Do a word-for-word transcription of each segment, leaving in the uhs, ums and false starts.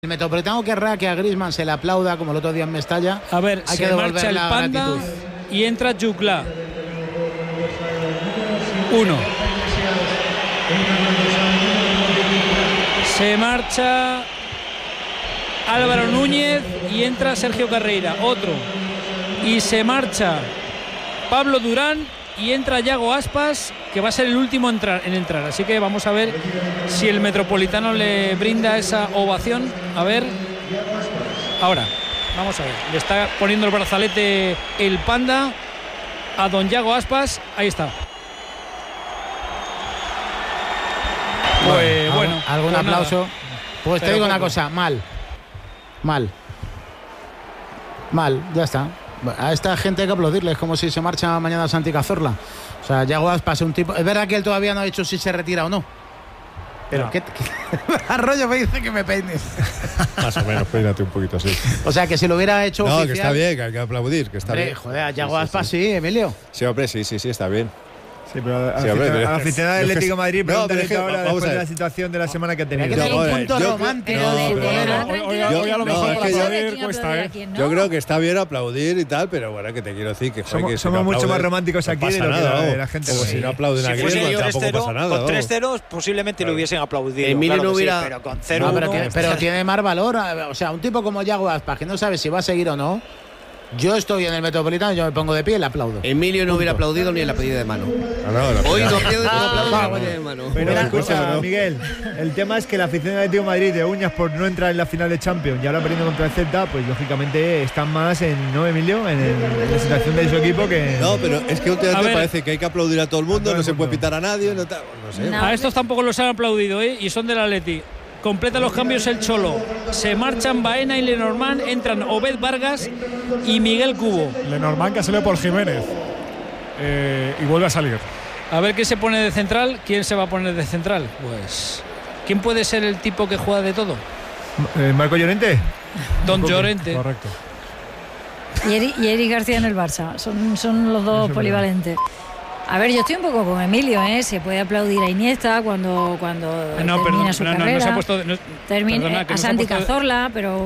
El Metropolitano querrá que a Griezmann se le aplauda como el otro día en Mestalla. A ver, hay se que marcha el la Panda gratitud. y entra Juclá. Uno. Se marcha Álvaro Núñez y entra Sergio Carreira. Otro. Y se marcha Pablo Durán y entra Yago Aspas, que va a ser el último en entrar, en entrar. Así que vamos a ver si el Metropolitano le brinda esa ovación. A ver. Ahora, vamos a ver. Le está poniendo el brazalete el Panda a don Yago Aspas. Ahí está. Pues bueno. ¿Algún, algún pues aplauso? nada. Pues te Pero digo una poco. cosa, mal. Mal. Mal, ya está. A esta gente hay que aplaudirles, como si se marcha mañana Santi Cazorla. O sea, Yago Aspas es un tipo. Es verdad que él todavía no ha dicho si se retira o no. Pero No. ¿qué, qué Arroyo me dice que me peines? Más o menos, peínate un poquito, sí. O sea, que si lo hubiera hecho No, oficial. que está bien, que hay que aplaudir, que está Hombre, bien. joder, a Yago Sí, sí, Aspas sí. sí, Emilio. Sí, hombre, sí, sí, sí, está bien. Sí, pero a Sí, la hombre, aficionada- pero- a la aficionada del yo que- Atlético de Madrid, No, pregúntale pero es que- ahora vamos después a de ver. la situación de la semana que ha Hay tenido. que tener Yo- un yo- punto yo- romántico. no, de- pero- de- no, de- hoy- de- hoy- de- hoy a lo de- mejor de- para de- aplaudir de- cuesta, de- ¿eh? de- Yo creo que está bien aplaudir y tal, pero bueno, que te quiero decir que, joder, Somos- que si somos no mucho aplauden, más románticos no aquí pasa de lo que nada, la- vamos. la gente Como sí. si no aplauden a Si fuese Griezmann, yo tampoco tres cero, pasa nada. con vamos. tres ceros posiblemente lo hubiesen aplaudido. Emilio claro no que sí, hubiera- pero con cero No, pero, uno, que- pero tiene más valor. O sea, un tipo como Yago Aspas, que no sabe si va a seguir o no. Yo estoy en el Metropolitano, yo me pongo de pie y le aplaudo. Emilio no hubiera aplaudido ni en la pedida de mano. Ah, no, la- Hoy no aplaude, no aplaude Ah, la bueno. pedida de mano. Pero Bueno, escucha, escucha, ¿no? Miguel, el tema es que la afición del Atlético de Madrid de uñas por no entrar en la final de Champions y ahora perdiendo contra el Celta, pues lógicamente están más en, ¿no, Emilio? En, el- en la situación de su equipo que... No, pero es que A últimamente ver. parece que hay que aplaudir a todo el mundo, todo el no se puede mundo. pitar a nadie, no, tal, no sé. No. A estos tampoco los han aplaudido, ¿eh? Y son del Atleti. Completa los cambios el Cholo. Se marchan Baena y Lenormand. Entran Obed Vargas y Miguel Cubo. Lenormand que salió por Jiménez eh, y vuelve a salir. A ver qué se pone de central. ¿Quién se va a poner de central? Pues... ¿Quién puede ser el tipo que juega de todo? Eh, ¿Marco Llorente? Don Llorente. Correcto. Y Eri, y Eri García en el Barça. Son, son los dos Eso es polivalentes. A ver, yo estoy un poco con Emilio, ¿eh? Se puede aplaudir a Iniesta cuando, cuando Eh, No, termina perdón, su no, no, carrera. no se ha puesto... no- Termina- perdona, que a no se ha Santi puesto- Cazorla, pero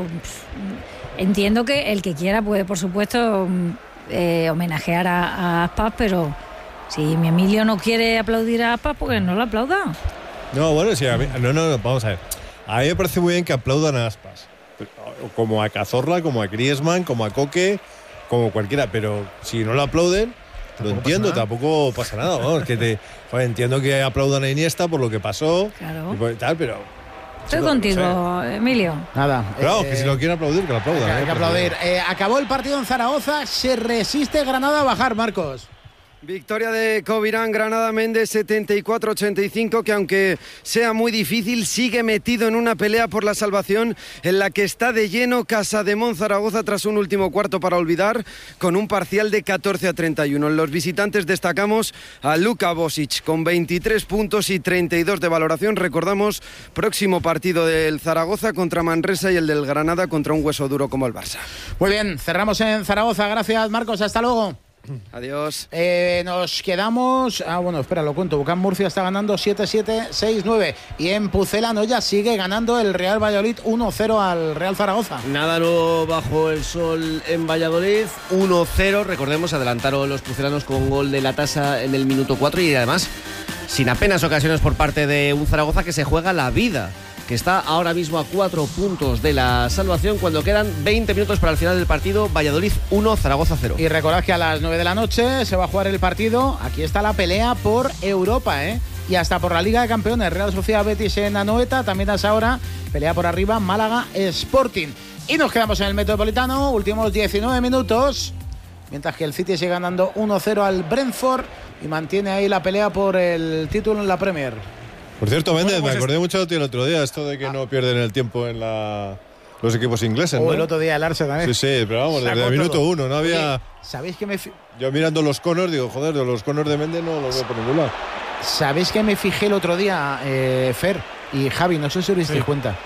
pff, entiendo que el que quiera puede, por supuesto, mm, eh, homenajear a, a Aspas, pero si mi Emilio no quiere aplaudir a Aspas, pues no lo aplauda. No, bueno, sí, a mí, no, no, no, vamos a ver. A mí me parece muy bien que aplaudan a Aspas. Como a Cazorla, como a Griezmann, como a Coque, como cualquiera. Pero si no lo aplauden, lo entiendo, nada. tampoco pasa nada. Vamos, que te, joder, entiendo que aplaudan a Iniesta por lo que pasó. Claro. Y por- tal, pero. Estoy chico, no contigo, Emilio. Nada. Pero vamos, eh, que si lo quieren aplaudir, que lo aplaudan. Hay que, hay ¿eh? que aplaudir. Eh, acabó el partido en Zaragoza. Se resiste Granada a bajar, Marcos. Victoria de Covirán, Granada Méndez setenta y cuatro ochenta y cinco, que aunque sea muy difícil, sigue metido en una pelea por la salvación en la que está de lleno Casademón Zaragoza tras un último cuarto para olvidar, con un parcial de catorce a treinta y uno. En los visitantes destacamos a Luka Bosic con veintitrés puntos y treinta y dos de valoración. Recordamos, próximo partido del Zaragoza contra Manresa y el del Granada contra un hueso duro como el Barça. Muy bien, cerramos en Zaragoza. Gracias, Marcos. Hasta luego. Adiós. Eh, nos quedamos. Ah, bueno, espera, lo cuento. Bucán Murcia está ganando siete siete, seis nueve. Y en Pucelanoya sigue ganando el Real Valladolid uno cero al Real Zaragoza. Nada nuevo bajo el sol en Valladolid, uno cero, recordemos, adelantaron los pucelanos con gol de la tasa en el minuto cuatro y además sin apenas ocasiones por parte de un Zaragoza que se juega la vida, que está ahora mismo a cuatro puntos de la salvación cuando quedan veinte minutos para el final del partido. Valladolid uno, Zaragoza cero. Y recordad que a las nueve de la noche se va a jugar el partido. Aquí está la pelea por Europa, ¿eh? Y hasta por la Liga de Campeones. Real Sociedad Betis en Anoeta. También a esa hora, pelea por arriba, Málaga Sporting. Y nos quedamos en el Metropolitano. Últimos diecinueve minutos. Mientras que el City sigue ganando uno cero al Brentford y mantiene ahí la pelea por el título en la Premier. Por cierto, Méndez, Bueno, pues me acordé mucho de ti el otro día, esto de que Ah. no pierden el tiempo en la, los equipos ingleses, O ¿no? el otro día el Arsenal también. Sí, sí, pero vamos, Sacó desde el minuto todo. uno, no había... Oye, ¿sabéis que me fi- Yo mirando los Connors, digo, joder, de los Connors de Méndez no los veo por ningún lado. ¿Sabéis que me fijé el otro día, eh, Fer y Javi? No sé si os disteis Sí. cuenta.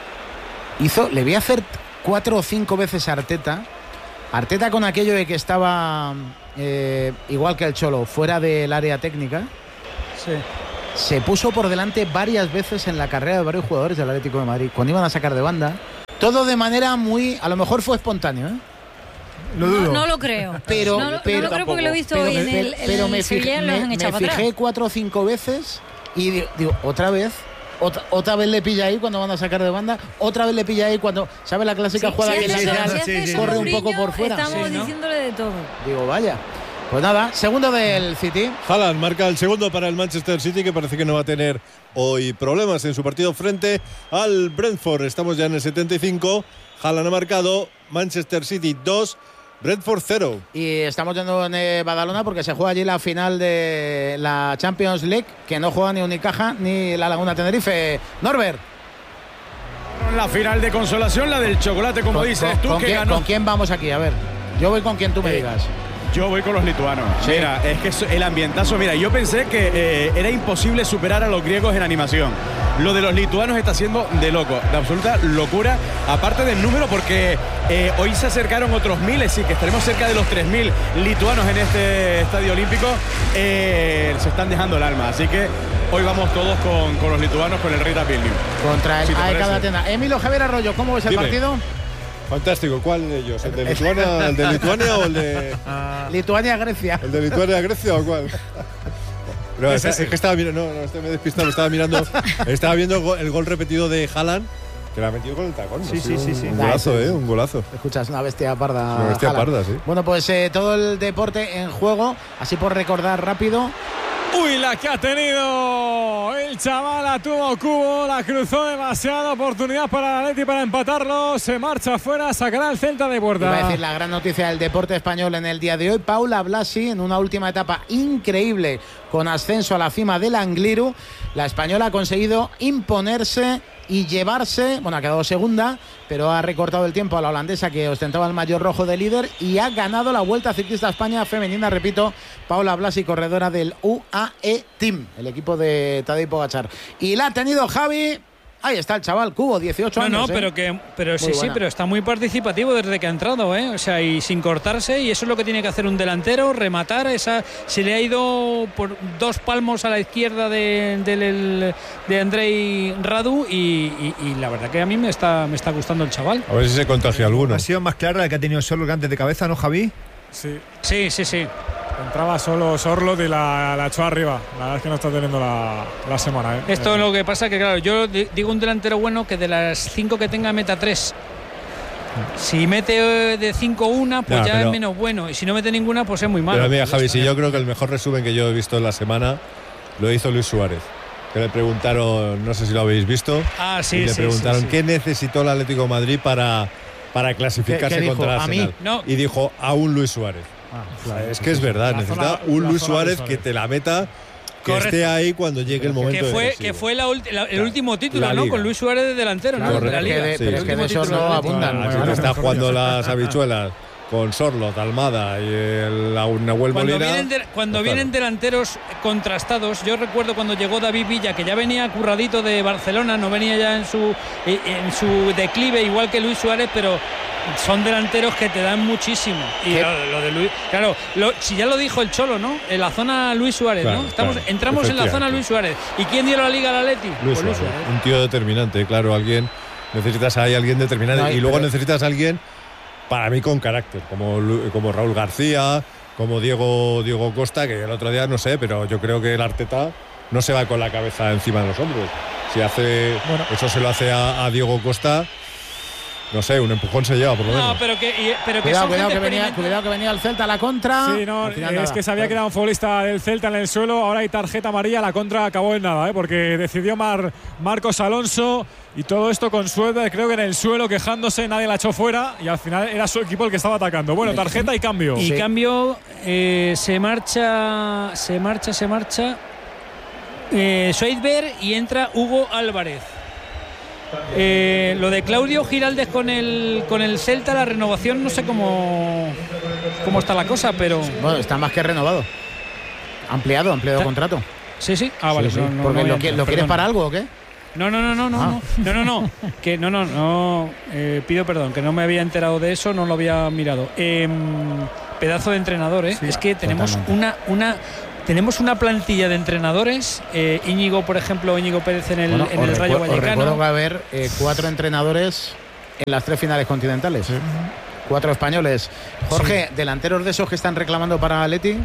Hizo, le vi hacer cuatro o cinco veces a Arteta. Arteta con aquello de que estaba eh, igual que el Cholo, fuera del área técnica. Sí. Se puso por delante varias veces en la carrera de varios jugadores del Atlético de Madrid. Cuando iban a sacar de banda, todo de manera muy, a lo mejor fue espontáneo, ¿eh? Lo dudo. No, no lo creo. Pero, no, pero, no lo creo porque lo he visto pero, hoy en pero, el, en pero el me fijé, Sevilla, los me, han me echado para fijé atrás. cuatro o cinco veces y digo, digo, otra vez. Otra, otra vez le pilla ahí cuando van a sacar de banda, otra vez le pilla ahí cuando, ¿sabe la clásica Sí, jugada si que hace le eso- dan? si hace eso corre un poco Mourinho, por fuera? Estamos Sí, ¿no? diciéndole de todo. Digo, vaya. Pues nada, segundo del City. Haaland marca el segundo para el Manchester City, que parece que no va a tener hoy problemas en su partido frente al Brentford. Estamos ya en el setenta y cinco. Haaland ha marcado, Manchester City dos, Brentford cero. Y estamos yendo en eh, Badalona porque se juega allí la final de la Champions League, que no juega ni Unicaja ni la Laguna Tenerife. Norbert. La final de consolación, la del chocolate, como ¿Con, dices con- tú, con que quién, ganó. ¿Con quién vamos aquí? A ver, yo voy con quien tú me Eh, digas. Yo voy con los lituanos. Sí. Mira, es que es- el ambientazo, mira, yo pensé que eh, era imposible superar a los griegos en animación. Lo de los lituanos está siendo de loco, de absoluta locura, aparte del número, porque eh, hoy se acercaron otros miles, sí, que estaremos cerca de los tres mil lituanos en este estadio olímpico. Eh, se están dejando el alma, así que hoy vamos todos con, con los lituanos, con el Rita Vilnius. Contra el si te A E K de parece. Atenas. Emilio Javier Arroyo, ¿cómo ves el Dime. partido? Fantástico. ¿Cuál de ellos? ¿El de Lituania, el de Lituania o el de, Lituania-Grecia. el de Lituania Grecia o cuál? No, es, Ese sí. es que estaba mirando, no, no, este me he despistado, estaba mirando, estaba viendo el gol, el gol repetido de Haaland, que lo ha metido con el tacón. Sí, Ha sí, sido sí, un, sí. Un golazo, eh, un golazo. Escuchas, una bestia parda. Una bestia Haaland. parda, sí. Bueno, pues eh, todo el deporte en juego, así por recordar rápido. Uy, la que ha tenido el chaval, la tuvo Cubo, la cruzó demasiado, oportunidad para el Atleti para empatarlo, se marcha afuera, sacará el Celta de puerta. Iba a decir la gran noticia del deporte español en el día de hoy. Paula Blasi, en una última etapa increíble con ascenso a la cima del Angliru, la española ha conseguido imponerse y llevarse, bueno, ha quedado segunda, pero ha recortado el tiempo a la holandesa que ostentaba el maillot rojo de líder y ha ganado la Vuelta Ciclista a España femenina, repito, Paula Blasi, corredora del U A E Team, el equipo de Tadej Pogačar. Y la ha tenido Javi. Ahí está el chaval, Cubo, dieciocho No, años. no, ¿eh? pero que pero Muy sí, sí, buena. pero está muy participativo desde que ha entrado, ¿eh? O sea, y sin cortarse, y eso es lo que tiene que hacer un delantero, rematar esa. Se le ha ido por dos palmos a la izquierda de, de, de Andrei Radu y, y, y la verdad que a mí me está, me está gustando el chaval. A ver si se contagia alguno. Ha sido más clara la que ha tenido solo antes de cabeza, ¿no, Javi? Sí, Sí, sí, sí. entraba solo Sorlot y la, la echó arriba. La verdad es que no está teniendo la, la semana. ¿eh? Esto Eh, es lo que pasa, que claro, yo di- digo un delantero bueno que de las cinco que tenga meta tres. Si mete eh, de cinco una, pues Ya, ya pero- es menos bueno. Y si no mete ninguna, pues es muy malo. Pero mira, Javi, si yo creo que el mejor resumen que yo he visto en la semana lo hizo Luis Suárez. Que le preguntaron, no sé si lo habéis visto, Ah, sí, y le sí, preguntaron sí, sí. qué necesitó el Atlético de Madrid para, para clasificarse ¿Qué- qué dijo? contra el ¿A mí? Arsenal. No. Y dijo, a un Luis Suárez. Es que es verdad, La necesita zona- un la Luis zona Suárez Luis que Suárez. te la meta, que Correcto. esté ahí cuando llegue el momento Que fue, decisivo. que fue la ulti- la- el Claro. último título, La ¿no? Liga. Con Luis Suárez de delantero, ¿no? Claro, De la pero es que Liga. de- Sí, pero es sí. que de Último esos no título. abundan. Ah, si te está jugando las habichuelas con Sorlot, Almada y el la- Nahuel Cuando, Molina. vienen, de- cuando pues vienen claro. delanteros contrastados, yo recuerdo cuando llegó David Villa, que ya venía curradito de Barcelona, no venía ya en su, en su declive, igual que Luis Suárez, pero son delanteros que te dan muchísimo. Y ¿Qué? lo, lo de Luis, claro, lo- si ya lo dijo el Cholo, ¿no? En la zona Luis Suárez, Claro, ¿no? Estamos, claro, entramos en la zona efectivamente. Luis Suárez. ¿Y quién dio la liga al Atleti? Luis Pues Suárez, un tío determinante, claro, alguien. Necesitas ahí alguien determinante No, y luego pero- necesitas alguien, para mí, con carácter, como, Lu- como Raúl García, como Diego, Diego Costa, que el otro día no sé, pero yo creo que el Arteta no se va con la cabeza encima de los hombros. Si hace Bueno. eso se lo hace a, a Diego Costa, no sé, un empujón se lleva por lo menos. No, pero que, y- pero que Cuidado, son cuidado gente que, venía, experimentada. cuidado que venía el Celta a la contra. Sí, no, Al final es nada. que se había quedado un futbolista del Celta en el suelo, ahora hay tarjeta amarilla, la contra acabó en nada, ¿eh? Porque decidió Mar, Marcos Alonso y todo esto con suerte, creo que en el suelo quejándose, nadie la echó fuera y al final era su equipo el que estaba atacando. Bueno, tarjeta y cambio. Y Sí. cambio, eh, se marcha, se marcha, se marcha eh, Soidberg y entra Hugo Álvarez. Eh, lo de Claudio Giraldes con el con el Celta, la renovación, no sé cómo, cómo está la cosa, pero Bueno, está más que renovado. Ampliado, ampliado Ta- contrato. sí, sí. Ah, vale. Sí, sí. no, no, Porque no voy a lo, entrar, qui- ¿lo quieres perdón. para algo o qué? No, no, no, no, no, Ah. no, no, no, no, que no, no, no, eh, pido perdón, que no me había enterado de eso, no lo había mirado. Em, pedazo de entrenador, ¿eh? Sí, es que tenemos totalmente. una, una, tenemos una plantilla de entrenadores. eh, Íñigo, por ejemplo, Íñigo Pérez en el, Bueno, en os el Rayo recu- os recuerdo que Vallecano. va a haber eh, cuatro entrenadores en las tres finales continentales. Sí. Cuatro españoles. Jorge, sí. delanteros de esos que están reclamando para Atleti.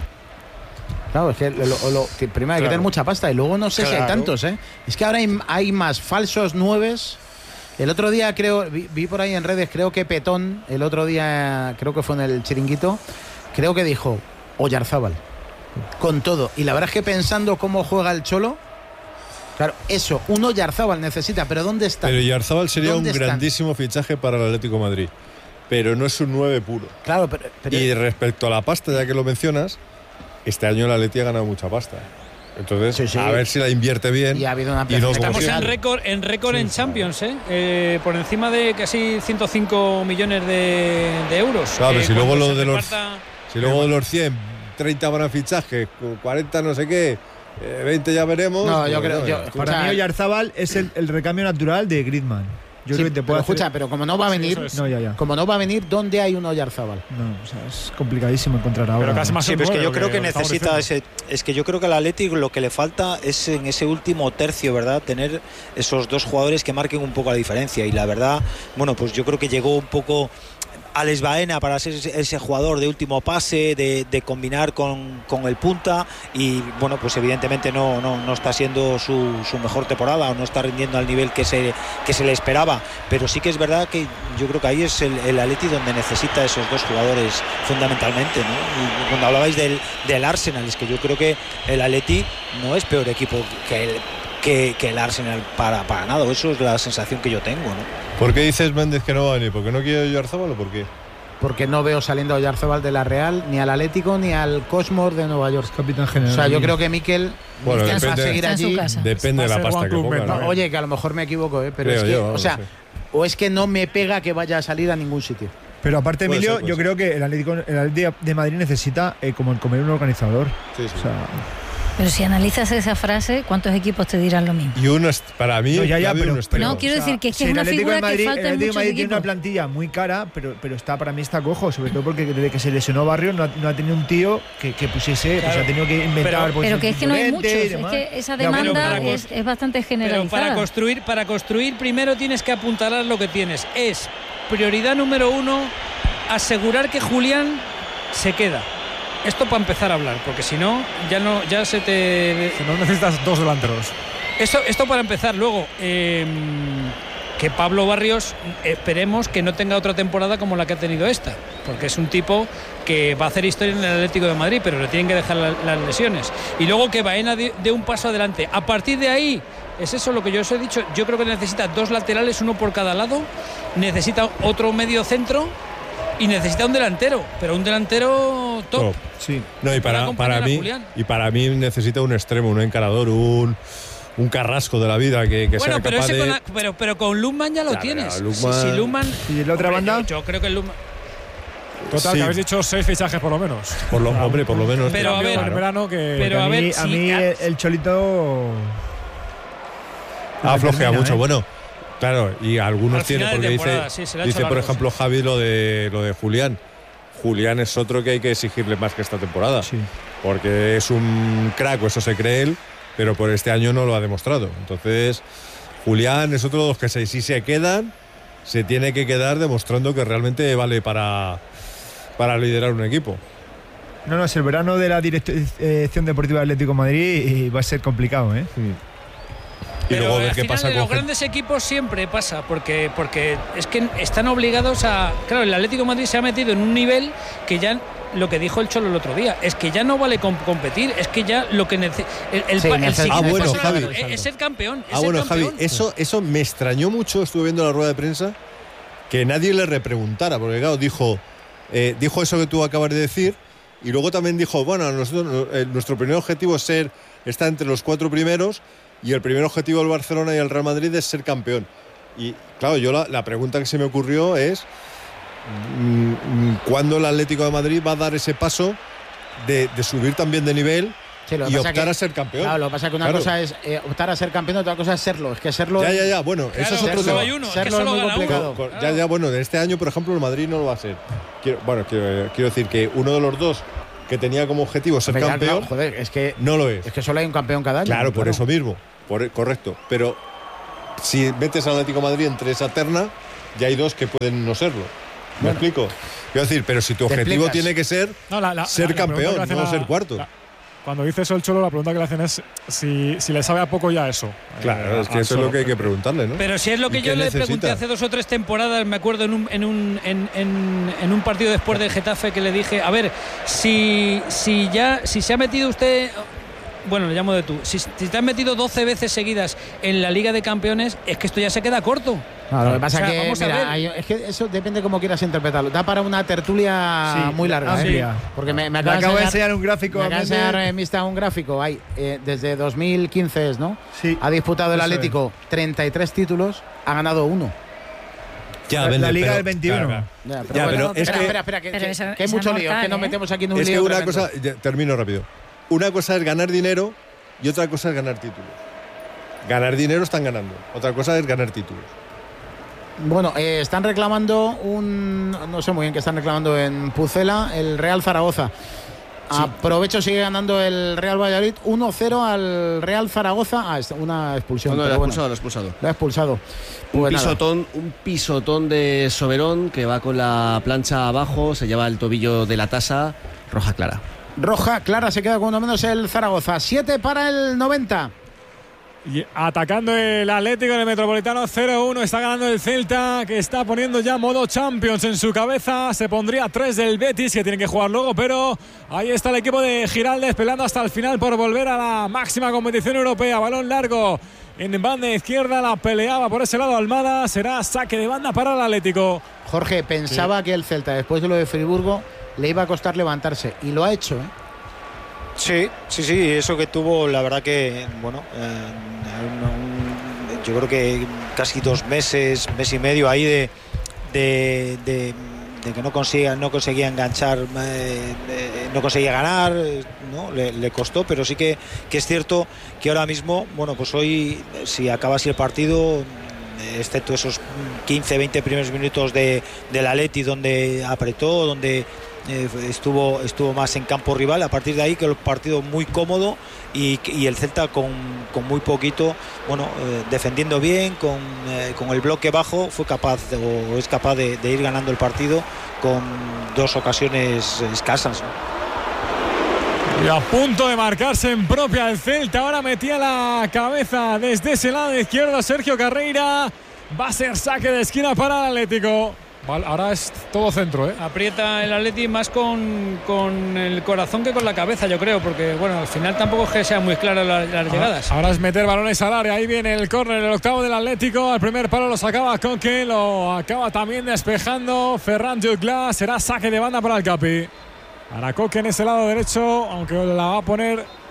Claro, es que lo, lo, lo, que primero hay claro. que tener mucha pasta y luego no sé claro. si hay tantos, ¿eh? Es que ahora hay, hay más falsos nueves. El otro día creo, vi, vi por ahí en redes, creo que Petón, el otro día, creo que fue en el Chiringuito, creo que dijo Oyarzábal. Con todo. Y la verdad es que pensando cómo juega el Cholo, claro, eso, un Oyarzábal necesita, pero ¿dónde está? Pero Oyarzábal sería un están? grandísimo fichaje para el Atlético de Madrid, pero no es un nueve puro. Claro, pero, pero... Y respecto a la pasta, ya que lo mencionas, este año el Atleti ha ganado mucha pasta. Entonces, sí, sí. a ver si la invierte bien. Y ha habido una y no Estamos en récord en récord sí, en Champions, ¿eh? ¿eh? Por encima de casi ciento cinco millones de, de euros. Claro, eh, si luego lo de reparta... los si luego de los cien, treinta van a fichajes, cuarenta no sé qué, eh, veinte ya veremos. No, yo pues, creo no, yo, para mí Oyarzábal es el, el recambio natural de Griezmann. Yo sí, creo que te pero puede hacer... escucha, pero como no va a venir, sí, es. no, ya, ya. como no va a venir, ¿dónde hay un Oyarzábal? No, o sea, es complicadísimo encontrar ahora. Pero casi más sí, pero es que yo creo que, que necesita ese, es que yo creo que al Atlético lo que le falta es en ese último tercio, ¿verdad? Tener esos dos jugadores que marquen un poco la diferencia y la verdad, bueno, pues yo creo que llegó un poco Alex Baena para ser ese jugador de último pase, de, de combinar con, con el punta y bueno, pues evidentemente no, no, no está siendo su, su mejor temporada o no está rindiendo al nivel que se, que se le esperaba, pero sí que es verdad que yo creo que ahí es el, el Atleti donde necesita esos dos jugadores fundamentalmente, ¿no? Y cuando hablabais del, del Arsenal, es que yo creo que el Atleti no es peor equipo que el Que, que el Arsenal para, para nada, eso es la sensación que yo tengo, ¿no? ¿Por qué dices, Méndez, que no va a venir? ¿Porque no quiere Oyarzábal o por qué? Porque no veo saliendo a Oyarzábal de la Real, ni al Atlético, ni al Cosmos de Nueva York. Capitán general. O sea, yo creo que Mikel bueno, va depende, a seguir allí. Depende de la pasta que ponga, ¿no? Oye, que a lo mejor me equivoco, ¿eh? Pero creo es que, yo, o sea, no sé. o es que no me pega que vaya a salir a ningún sitio. Pero aparte, puede Emilio, ser, puede yo ser. creo que el Atlético, el Atlético de Madrid necesita eh, como comer un organizador. Sí, sí. O sea, pero si analizas esa frase, ¿cuántos equipos te dirán lo mismo? Y uno, es, para mí, no, ya, ya, pero, un extremo. No, quiero o sea, decir que es, que sí, es una el Atlético figura de Madrid, que falta el en Atlético de muchos Madrid equipos. tiene una plantilla muy cara, pero, pero está para mí está cojo, sobre todo porque desde que se lesionó Barrios no ha, no ha tenido un tío que, que pusiese, claro. pues ha tenido que inventar. Pero, pues, pero que es que no hay muchos, es demás. que esa demanda pero, es, es bastante Pero generalizada. para construir, para construir primero tienes que apuntalar lo que tienes. Es prioridad número uno asegurar que Julián se queda. Esto para empezar a hablar, porque si no, ya no, ya se te. Si no necesitas dos delanteros. Esto, esto para empezar. Luego, eh, que Pablo Barrios, esperemos que no tenga otra temporada como la que ha tenido esta, porque es un tipo que va a hacer historia en el Atlético de Madrid, pero le tienen que dejar la, las lesiones. Y luego que Baena dé de un paso adelante. A partir de ahí, es eso lo que yo os he dicho. Yo creo que necesita dos laterales, uno por cada lado. Necesita otro medio centro. Y necesita un delantero, pero un delantero top. top. Sí. No, y para, para mí y para mí necesita un extremo, un encarador, un un Carrasco de la vida que, que bueno, sea pero capaz ese de... con la, pero pero con Lundman ya lo claro, tienes. Lundman... Si, si Lundman ¿Y en la otra hombre, banda? Yo, yo creo que el Lundman Total, sí. que habéis dicho seis fichajes por lo menos. Por lo, hombre, por lo menos. Pero a ver, claro. verano que pero a, a ver, mí, si a mí a... el Cholito Ah, flojea termina, mucho. ¿eh? Bueno, claro, y algunos Al tienen, final de porque dice, sí, se le ha dice hecho por largo, ejemplo, sí. Javi lo de lo de Julián. Julián es otro que hay que exigirle más que esta temporada. Sí. Porque es un crack, o eso se cree él, pero por este año no lo ha demostrado. Entonces, Julián es otro de los que se, si se quedan, se tiene que quedar demostrando que realmente vale para, para liderar un equipo. No, no, es el verano de la Dirección Deportiva de Atlético de Madrid y va a ser complicado, ¿eh? Mm. Y Pero luego ver al qué final pasa de con los grandes equipos siempre pasa, porque, porque es que están obligados a... Claro, el Atlético de Madrid se ha metido en un nivel que ya, lo que dijo el Cholo el otro día, es que ya no vale com- competir, es que ya lo que necesita... El, el, Sí, el, el necesita- Ah, bueno, paso Javi. es, es ser campeón. Es Ah, ser bueno, campeón. Javi, eso, eso me extrañó mucho, estuve viendo la rueda de prensa, que nadie le repreguntara, porque claro, dijo, eh, dijo eso que tú acabas de decir, y luego también dijo, bueno, nosotros, eh, nuestro primer objetivo es ser, está entre los cuatro primeros, y el primer objetivo del Barcelona y el Real Madrid es ser campeón. Y claro, yo la, la pregunta que se me ocurrió es, ¿cuándo el Atlético de Madrid va a dar ese paso de, de subir también de nivel? Sí, lo que y pasa optar que, a ser campeón. Claro, lo que pasa es que una Claro. cosa es eh, optar a ser campeón, otra cosa es serlo. Es que serlo. Ya, ya, ya. Bueno, Claro, eso es otro solo tema. hay uno, es que Serlo solo es muy gana complicado. uno. Con- Claro. Ya, ya, bueno, de este año, por ejemplo, el Madrid no lo va a ser. Quiero, bueno, quiero, quiero decir que uno de los dos que tenía como objetivo ser Venga, campeón, claro, joder, es que, no lo es. es que solo hay un campeón cada año. Claro, por eso mismo. Por, correcto. Pero si metes al Atlético de Madrid entre esa terna, ya hay dos que pueden no serlo. ¿Me Bueno. explico? Quiero decir, pero si tu Te objetivo explicas. tiene que ser No, la- la- ser la- la pregunta campeón, que hace no la- ser cuarto. la- Cuando dice eso el Cholo, la pregunta que le hacen es si, si le sabe a poco ya eso. Claro, Eh, es que al eso es Cholo. lo que hay que preguntarle, ¿no? Pero si es lo que ¿Y yo qué le necesita? pregunté hace dos o tres temporadas, me acuerdo en un, en un, en, en- en un partido después del Getafe que le dije, a ver, si, si ya si se ha metido usted, bueno, le llamo de tú, si, si te has metido doce veces seguidas en la Liga de Campeones, es que esto ya se queda corto. No, lo que pasa O sea, que, vamos a mira, ver. hay- es que eso depende cómo quieras interpretarlo. Da para una tertulia Sí, muy larga, ¿eh? amplia. Porque me, me Me acaba acabo de de enseñar un gráfico Me a acaba de Méndez. enseñar eh, Mista un gráfico. Hay, eh, desde dos mil quince es, ¿no? Sí. Ha disputado el Eso Atlético treinta y tres títulos, ha ganado uno. Ya, La- Bender, la Liga pero- del veintiuno. claro, claro. Ya, Ya, bueno, pero es espera, que- espera, espera, que, Pero que- eso- que hay eso mucho es lío, mortal, que nos ¿eh? metemos aquí en un Es que lío una tremendo. cosa, ya, termino rápido. Una cosa es ganar dinero y otra cosa es ganar títulos. Ganar dinero están ganando. Otra cosa es ganar títulos. Bueno, eh, están reclamando un... No sé muy bien qué están reclamando en Pucela, el Real Zaragoza. Aprovecho, sigue ganando el Real Valladolid uno cero al Real Zaragoza. Ah, es una expulsión. No, no, lo pero ha bueno, expulsado, lo ha expulsado. lo ha expulsado. Un Pues nada. pisotón, un pisotón de Soberón que va con la plancha abajo, se lleva el tobillo de la tasa, roja clara. Roja, clara, se queda con uno menos el Zaragoza. siete para el noventa. Y atacando el Atlético en el Metropolitano cero uno, está ganando el Celta, que está poniendo ya modo Champions en su cabeza. Se pondría tres del Betis, que tienen que jugar luego, pero ahí está el equipo de Giraldez peleando hasta el final por volver a la máxima competición europea. Balón largo en banda izquierda, la peleaba por ese lado Almada. Será saque de banda para el Atlético. Jorge, pensaba que el Celta, después de lo de Friburgo, le iba a costar levantarse. Y lo ha hecho, ¿eh? Sí, sí, sí, eso que tuvo, la verdad que, bueno, eh, un- un- yo creo que casi dos meses, mes y medio ahí de, de, de- de que no conseguía, no conseguía enganchar, eh, de- no conseguía ganar, eh, ¿no? Le, le costó, pero sí que, que es cierto que ahora mismo, bueno, pues hoy, si acaba así el partido, eh, excepto esos quince, veinte primeros minutos de, del Atleti donde apretó, donde eh, estuvo, estuvo más en campo rival, a partir de ahí que el partido muy cómodo y, y el Celta con, con muy poquito, bueno, eh, defendiendo bien, con, eh, con el bloque bajo, fue capaz o es capaz de, de ir ganando el partido con dos ocasiones escasas, ¿no? Y a punto de marcarse en propia el Celta. Ahora metía la cabeza desde ese lado izquierdo Sergio Carreira. Va a ser saque de esquina para el Atlético. Vale, ahora es todo centro, ¿eh? Aprieta el Atleti más con, con el corazón que con la cabeza, yo creo, porque bueno, al final tampoco es que sean muy claras las, las llegadas. Ahora es meter balones al área. Ahí viene el córner, el octavo del Atlético. Al primer palo lo sacaba Coque, lo acaba también despejando Ferran Jutgla. Será saque de banda para el Capi. Para Coque en ese lado derecho, aunque la va a poner.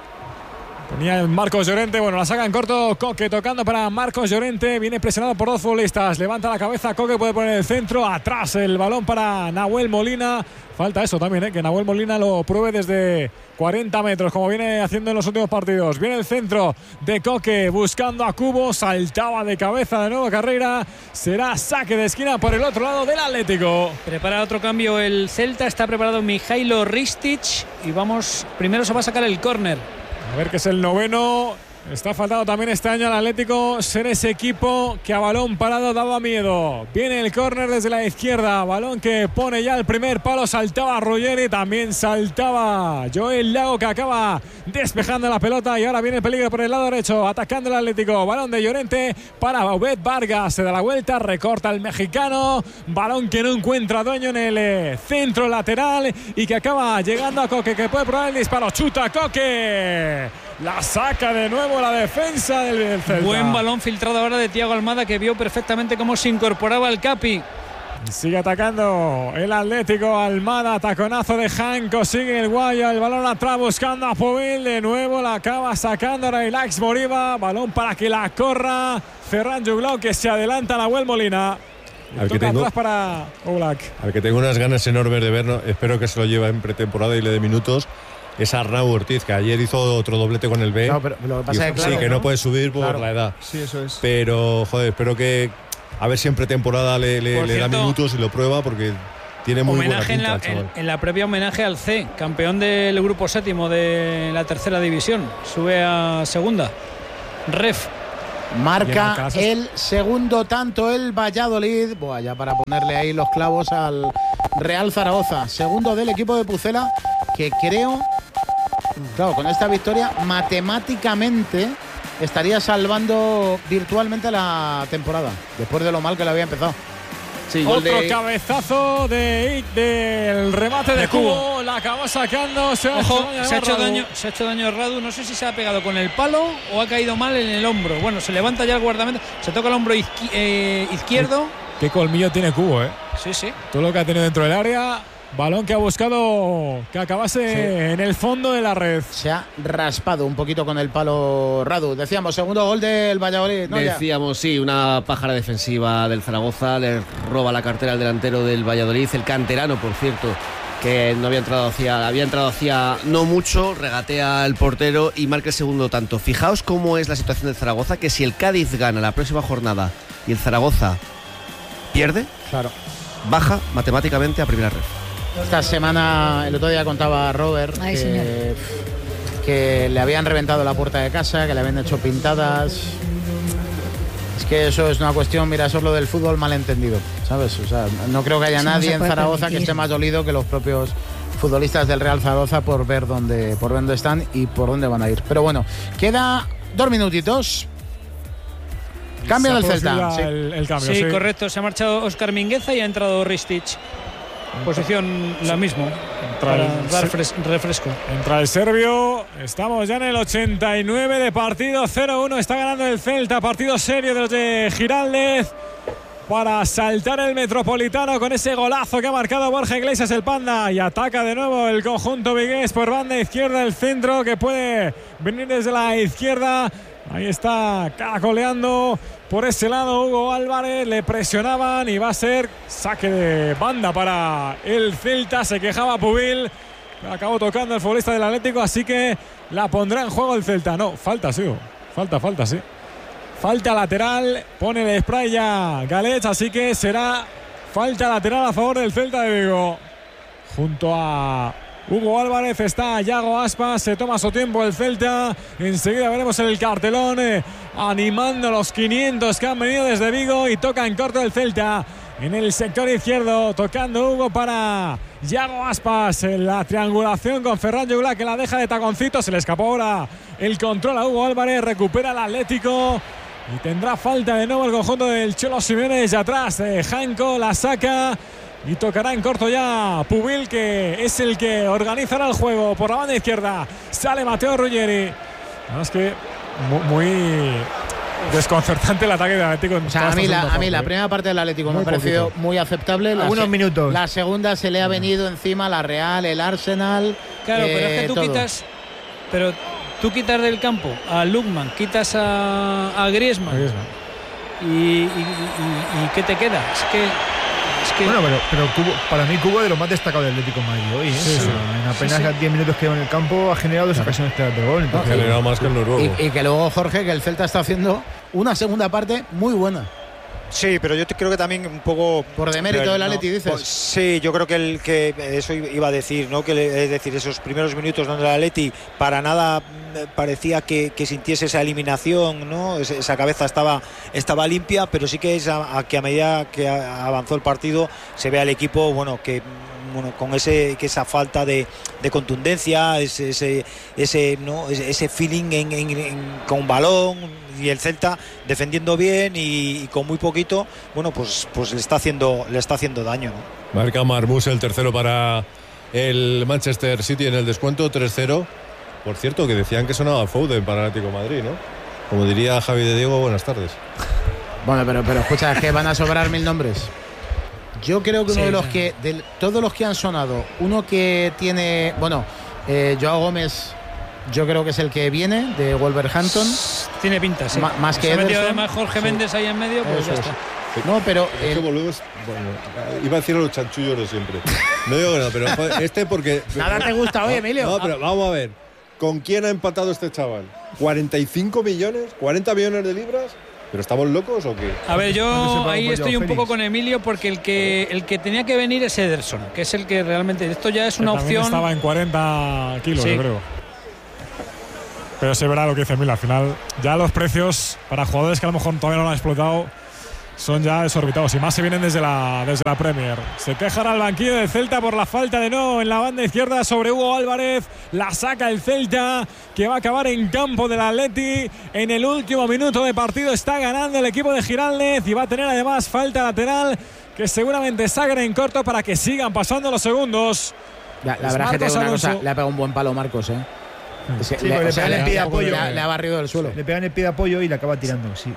Ponía Marcos Llorente, bueno, la saca en corto. Coque tocando para Marcos Llorente. Viene presionado por dos futbolistas. Levanta la cabeza, Coque puede poner el centro. Atrás el balón para Nahuel Molina. Falta eso también, ¿eh? Que Nahuel Molina lo pruebe desde cuarenta metros, como viene haciendo en los últimos partidos. Viene el centro de Coque buscando a Cubo. Saltaba de cabeza de nuevo Carrera. Será saque de esquina por el otro lado del Atlético. Prepara otro cambio el Celta. Está preparado Mijailo Ristic. Y vamos, primero se va a sacar el córner. A ver que es el noveno. Está faltando también este año al Atlético ser ese equipo que a balón parado daba miedo. Viene el córner desde la izquierda. Balón que pone ya el primer palo. Saltaba Ruggeri. También saltaba Joel Lago, que acaba despejando la pelota. Y ahora viene el peligro por el lado derecho. Atacando el Atlético. Balón de Llorente para Obed Vargas. Se da la vuelta. Recorta el mexicano. Balón que no encuentra dueño en el eh, centro lateral. Y que acaba llegando a Coque, que puede probar el disparo. Chuta Coque. La saca de nuevo la defensa del, del Celta. Buen balón filtrado ahora de Thiago Almada, que vio perfectamente cómo se incorporaba el Capi. Sigue atacando el Atlético. Almada, taconazo de Janko, sigue el Guaya, el balón atrás buscando a Pubil, de nuevo la acaba sacando Relax Moriba, balón para que la corra Ferran Jutgla, que se adelanta a Nahuel Molina. Al que Toca tengo- atrás para Oblak. Al que tengo unas ganas enormes de verlo, espero que se lo lleve en pretemporada y le dé minutos, es Arnau Ortiz, que ayer hizo otro doblete con el B. No, pero lo que pasa Y- es que, claro, sí, que no, ¿no? puede subir por Claro. la edad. Sí, eso es. Pero, joder, espero que a ver si en pretemporada le, le- Por le da cierto, minutos y lo prueba, porque tiene muy buena Homenaje en pinta la, el chaval. en, en la previa homenaje al C, campeón del grupo séptimo de la tercera división. Sube a segunda. Ref. Marca el segundo tanto el Valladolid. Buah, ya para ponerle ahí los clavos al Real Zaragoza. Segundo del equipo de Pucela, que creo, claro, con esta victoria matemáticamente estaría salvando virtualmente la temporada, después de lo mal que le había empezado. Sí, otro de... cabezazo de, del remate de, de Cubo. Cubo. La acabó sacando. Se, Ojo, ha se, ha hecho daño, se ha hecho daño a Radu. No sé si se ha pegado con el palo o ha caído mal en el hombro. Bueno, se levanta ya el guardameta. Se toca el hombro izqui eh, izquierdo. Qué colmillo tiene Cubo, ¿eh? Sí, sí. Todo lo que ha tenido dentro del área. Balón que ha buscado que acabase sí. en el fondo de la red. Se ha raspado un poquito con el palo Radu. Decíamos, segundo gol del Valladolid, ¿no? Decíamos, ya. sí, una pájara defensiva del Zaragoza. Le roba la cartera al delantero del Valladolid. El canterano, por cierto, que no había entrado hacía, había entrado hacía no mucho. Regatea al portero y marca el segundo tanto. Fijaos cómo es la situación del Zaragoza, que si el Cádiz gana la próxima jornada y el Zaragoza pierde, claro, baja matemáticamente a primera red. Esta semana, el otro día contaba Robert Ay, que, que le habían reventado la puerta de casa, que le habían hecho pintadas. Es que eso es una cuestión, mira, eso es lo del fútbol malentendido, ¿sabes? O sea, no creo que haya eso nadie no en Zaragoza permitir. que esté más dolido que los propios futbolistas del Real Zaragoza por ver dónde, por dónde están y por dónde van a ir. Pero bueno, queda dos minutitos. Cambio del Celta. Sí, el, el cambio, sí, sí, correcto. Se ha marchado Óscar Mingueza y ha entrado Ristic. Posición la misma para dar fres refresco. Entra el serbio. Estamos ya en el ochenta y nueve de partido. cero uno está ganando el Celta. Partido serio de los de Giraldez para saltar el Metropolitano con ese golazo que ha marcado Borja Iglesias, el Panda. Y ataca de nuevo el conjunto vigués por banda izquierda, el centro que puede venir desde la izquierda. Ahí está caracoleando por ese lado Hugo Álvarez, le presionaban y va a ser saque de banda para el Celta. Se quejaba Pubil, acabó tocando el futbolista del Atlético, así que la pondrá en juego el Celta. No, falta, sí, falta, falta, sí. Falta lateral, pone el spray ya Galech, así que será falta lateral a favor del Celta de Vigo. Junto a Hugo Álvarez está Yago Aspas, se toma su tiempo el Celta. Enseguida veremos el cartelón eh, animando los quinientos que han venido desde Vigo y toca en corto el Celta. En el sector izquierdo, tocando Hugo para Yago Aspas. En la triangulación con Ferran Juglar, que la deja de taconcito. Se le escapó ahora el control a Hugo Álvarez. Recupera el Atlético. Y tendrá falta de nuevo el conjunto del Cholo Simeone desde atrás. Eh, Janko la saca. Y tocará en corto ya Pubil, que es el que organizará el juego por la banda izquierda. Sale Matteo Ruggeri. No, es que muy, muy desconcertante el ataque del Atlético. O sea, a mí, la, a mí la primera parte del Atlético me ha parecido muy aceptable. Algunos minutos. La segunda se le ha venido encima la Real, el Arsenal. Claro, eh, pero es que tú todo. quitas. Pero tú quitas del campo a Lukman, quitas a, a Griezmann. A Griezmann. Y, y, y, y ¿qué te queda? Es que. Que bueno, pero, pero Cubo, para mí Cubo es de lo más destacado del Atlético de Madrid hoy, ¿eh? Sí, sí. En apenas sí, sí. diez minutos que lleva en el campo ha generado dos claro. ocasiones de gol. Ha generado más que el noruego. Y, y que luego, Jorge, que el Celta está haciendo una segunda parte muy buena. Sí, pero yo creo que también un poco por demérito del Atleti, no, dices. Pues, sí, yo creo que el que eso iba a decir, ¿no? Que es decir, esos primeros minutos donde el Atleti para nada parecía que, que sintiese esa eliminación, ¿no? Esa cabeza estaba estaba limpia, pero sí que es a, a que a medida que avanzó el partido se ve al equipo, bueno, que bueno, con ese que esa falta de, de contundencia, ese ese ese, ¿no? ese, ese feeling en, en, en, con balón, y el Celta defendiendo bien y, y con muy poquito, bueno, pues pues le está haciendo le está haciendo daño, ¿no? Marca Marmús el tercero para el Manchester City en el descuento, tres cero. Por cierto, que decían que sonaba Foden para el Atlético de Madrid, ¿no? Como diría Javi de Diego, buenas tardes. Bueno, pero pero escucha, es que van a sobrar mil nombres. Yo creo que uno sí, de los sí. que, de todos los que han sonado, uno que tiene, bueno, eh, Joao Gómez, yo creo que es el que viene de Wolverhampton. Tiene pinta, sí. M más que se ha metido Ederson. Además Jorge Méndez sí. ahí en medio, pues Eso ya es. está. No, pero el... es volvemos, bueno, iba a decir a los chanchullos de siempre. No digo que no, pero este porque nada te gusta hoy, Emilio. No, pero vamos a ver. ¿Con quién ha empatado este chaval? ¿cuarenta y cinco millones? ¿cuarenta millones de libras? ¿Pero estamos locos o qué? A ver, yo ahí estoy un poco con Emilio, porque el que el que tenía que venir es Ederson, que es el que realmente esto ya es una opción. Estaba en cuarenta kilos, sí. yo creo. Pero se verá lo que dice Mil. Al final, ya los precios para jugadores que a lo mejor todavía no lo han explotado son ya desorbitados, y más se vienen desde la, desde la Premier. Se quejará el banquillo del Celta por la falta de no en la banda izquierda sobre Hugo Álvarez. La saca el Celta, que va a acabar en campo del Atleti. En el último minuto de partido está ganando el equipo de Giraldez y va a tener además falta lateral que seguramente sagre en corto para que sigan pasando los segundos. La, la verdad es que una cosa, le ha pegado un buen palo Marcos, ¿eh? Sí, le, le, o sea, le, le, pide apoyo, le, le ha barrido del suelo. Le pegan el pie de apoyo y le acaba tirando, sí.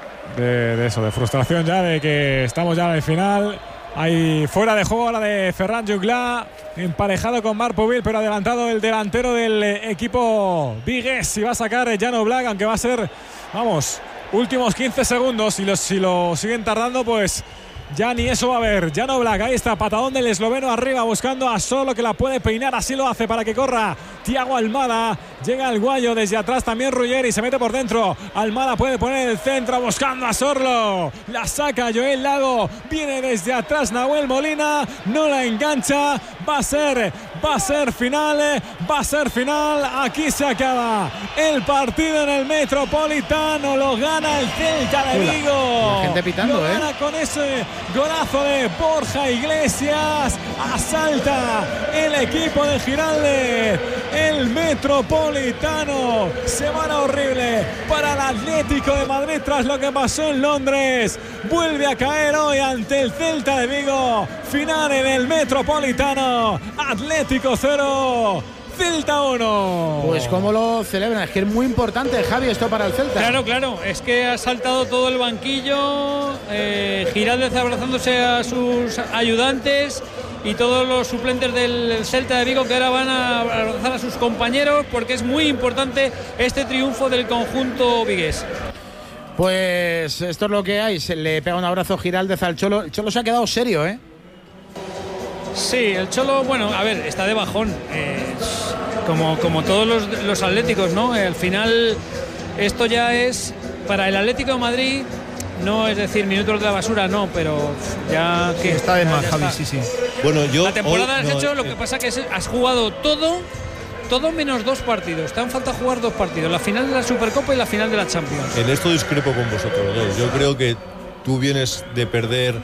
De, de eso, de frustración ya, de que estamos ya en el final. Hay fuera de juego ahora de Ferran Jungla, emparejado con Marc Pubil, pero adelantado el delantero del equipo vigués, y va a sacar Jan Oblak, aunque va a ser, vamos, últimos quince segundos, y los, si lo siguen tardando, pues ya ni eso va a haber. Jan Oblak, ahí está, patadón del esloveno arriba, buscando a Solo, que la puede peinar, así lo hace para que corra Thiago Almada. Llega el guayo desde atrás también Ruggeri, se mete por dentro. Almada puede poner el centro buscando a Sorlo. La saca Joel Lago, viene desde atrás Nahuel Molina, no la engancha. Va a ser, va a ser final, va a ser final. Aquí se acaba el partido en el Metropolitano. Lo gana el Celta de Vigo. La gente pitando, lo gana ¿eh? con ese golazo de Borja Iglesias. Asalta el equipo de Giraldez. El Metropolitano. Semana horrible para el Atlético de Madrid tras lo que pasó en Londres. Vuelve a caer hoy ante el Celta de Vigo. Final en el Metropolitano. Atlético cero, Celta uno. Pues cómo lo celebran, es que es muy importante, Javi, esto para el Celta. Claro, claro, es que ha saltado todo el banquillo, eh, Giraldez abrazándose a sus ayudantes y todos los suplentes del Celta de Vigo, que ahora van a abrazar a sus compañeros, porque es muy importante este triunfo del conjunto vigués. Pues esto es lo que hay, se le pega un abrazo Giraldez al Cholo. El Cholo se ha quedado serio, ¿eh? Sí, el Cholo, bueno, a ver, está de bajón, eh, como, como todos los, los atléticos, ¿no? Eh, al final, esto ya es para el Atlético de Madrid, no es decir minutos de la basura, no, pero ya que sí, está de más, ya Javi, está. sí, sí. Bueno, yo la temporada hoy, has no, hecho, eh, lo que pasa que es, has jugado todo, todo menos dos partidos. Te han falta jugar dos partidos, la final de la Supercopa y la final de la Champions. En esto discrepo con vosotros dos. Yo creo que tú vienes de perder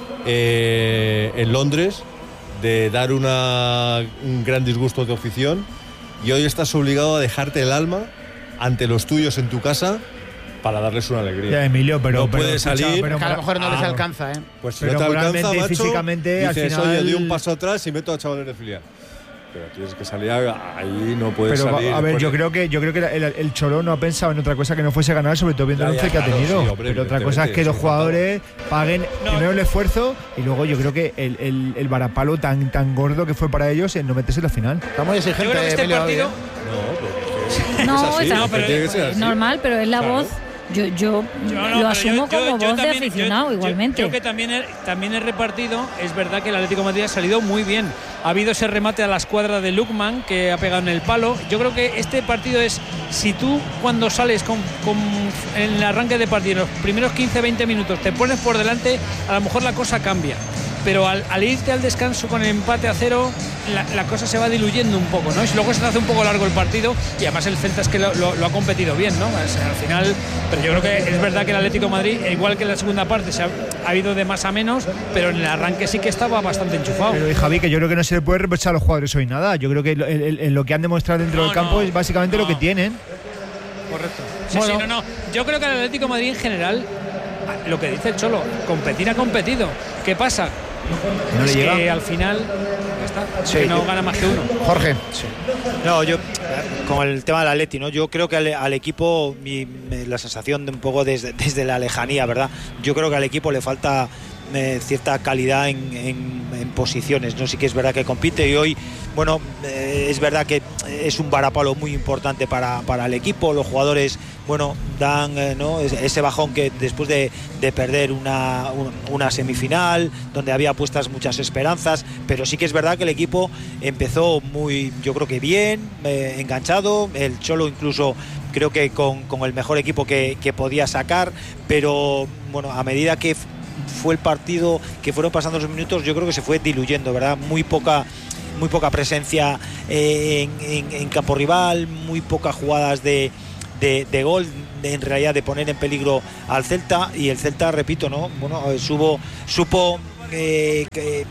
eh, en Londres, de dar una, un gran disgusto de afición, y hoy estás obligado a dejarte el alma ante los tuyos en tu casa para darles una alegría. Ya, Emilio, pero no pero, puedes escucha, salir. pero Que a lo mejor no ah, les alcanza, ¿eh? Pues si pero no te alcanza, macho, físicamente, dices, al final... oye, di un paso atrás y meto a chavales de filial. Pero tienes que salir a, ahí, no puedes pero, salir. a ver, yo de... creo que yo creo que el, el Cholo no ha pensado en otra cosa que no fuese ganar, sobre todo viendo Ya, el once ya, que claro, ha tenido. sí, hombre, pero otra cosa es que los jugadores paguen No. primero el esfuerzo y luego yo creo que el, el, el varapalo tan tan gordo que fue para ellos en no meterse en la final. Está muy exigente, Yo creo que este Emilio, partido... hoy, ¿eh? No, pero es que No, es así, está- no, pero tiene que ser es así. normal, pero es la Claro. voz. Yo, yo, Yo no, lo pero asumo yo- yo- como yo voz de también- aficionado, yo- yo- igualmente. Yo que también he, también he repartido, es verdad que el Atlético de Madrid ha salido muy bien. Ha habido ese remate a la escuadra de Lukman que ha pegado en el palo. Yo creo que este partido es, si tú cuando sales con, con en el arranque de partido, los primeros quince veinte minutos, te pones por delante, a lo mejor la cosa cambia. Pero al, al irte al descanso con el empate a cero, la, la cosa se va diluyendo un poco, ¿no? Y luego se te hace un poco largo el partido, y además el Celta es que lo, lo, lo ha competido bien, ¿no? Es, al final, pero yo creo que es verdad que el Atlético de Madrid, igual que en la segunda parte, se ha, ha ido de más a menos, pero en el arranque sí que estaba bastante enchufado. Pero y Javi, que yo creo que no se le puede reprochar a los jugadores hoy nada. Yo creo que lo, el, el, lo que han demostrado dentro No, del campo no, es básicamente no. lo que tienen. Correcto. Sí, Bueno. sí, no, no. Yo creo que el Atlético de Madrid en general, lo que dice el Cholo, competir ha competido. ¿Qué pasa? No le es llega. que al final ya está, Sí, que no yo- gana más que uno. Jorge. No, yo con el tema del Atleti, ¿no? Yo creo que al, al equipo, mi, me- la sensación de un poco desde, desde la lejanía, ¿verdad? Yo creo que al equipo le falta eh, cierta calidad en, en, en posiciones, ¿no? Sí que es verdad que compite, y hoy, bueno, eh, es verdad que es un varapalo muy importante para, para el equipo. Los jugadores, bueno, dan eh, ¿no? ese bajón que después de, de perder una, una semifinal donde había puestas muchas esperanzas, pero sí que es verdad que el equipo empezó muy, yo creo que bien, eh, enganchado. El Cholo incluso creo que con, con el mejor equipo que, que podía sacar, pero bueno, a medida que fue el partido, que fueron pasando los minutos, yo creo que se fue diluyendo, ¿verdad? Muy poca muy poca presencia eh, en, en, en campo rival, muy pocas jugadas de, de, de gol, de, en realidad de poner en peligro al Celta. Y el Celta, repito, no, bueno, subo, supo eh, que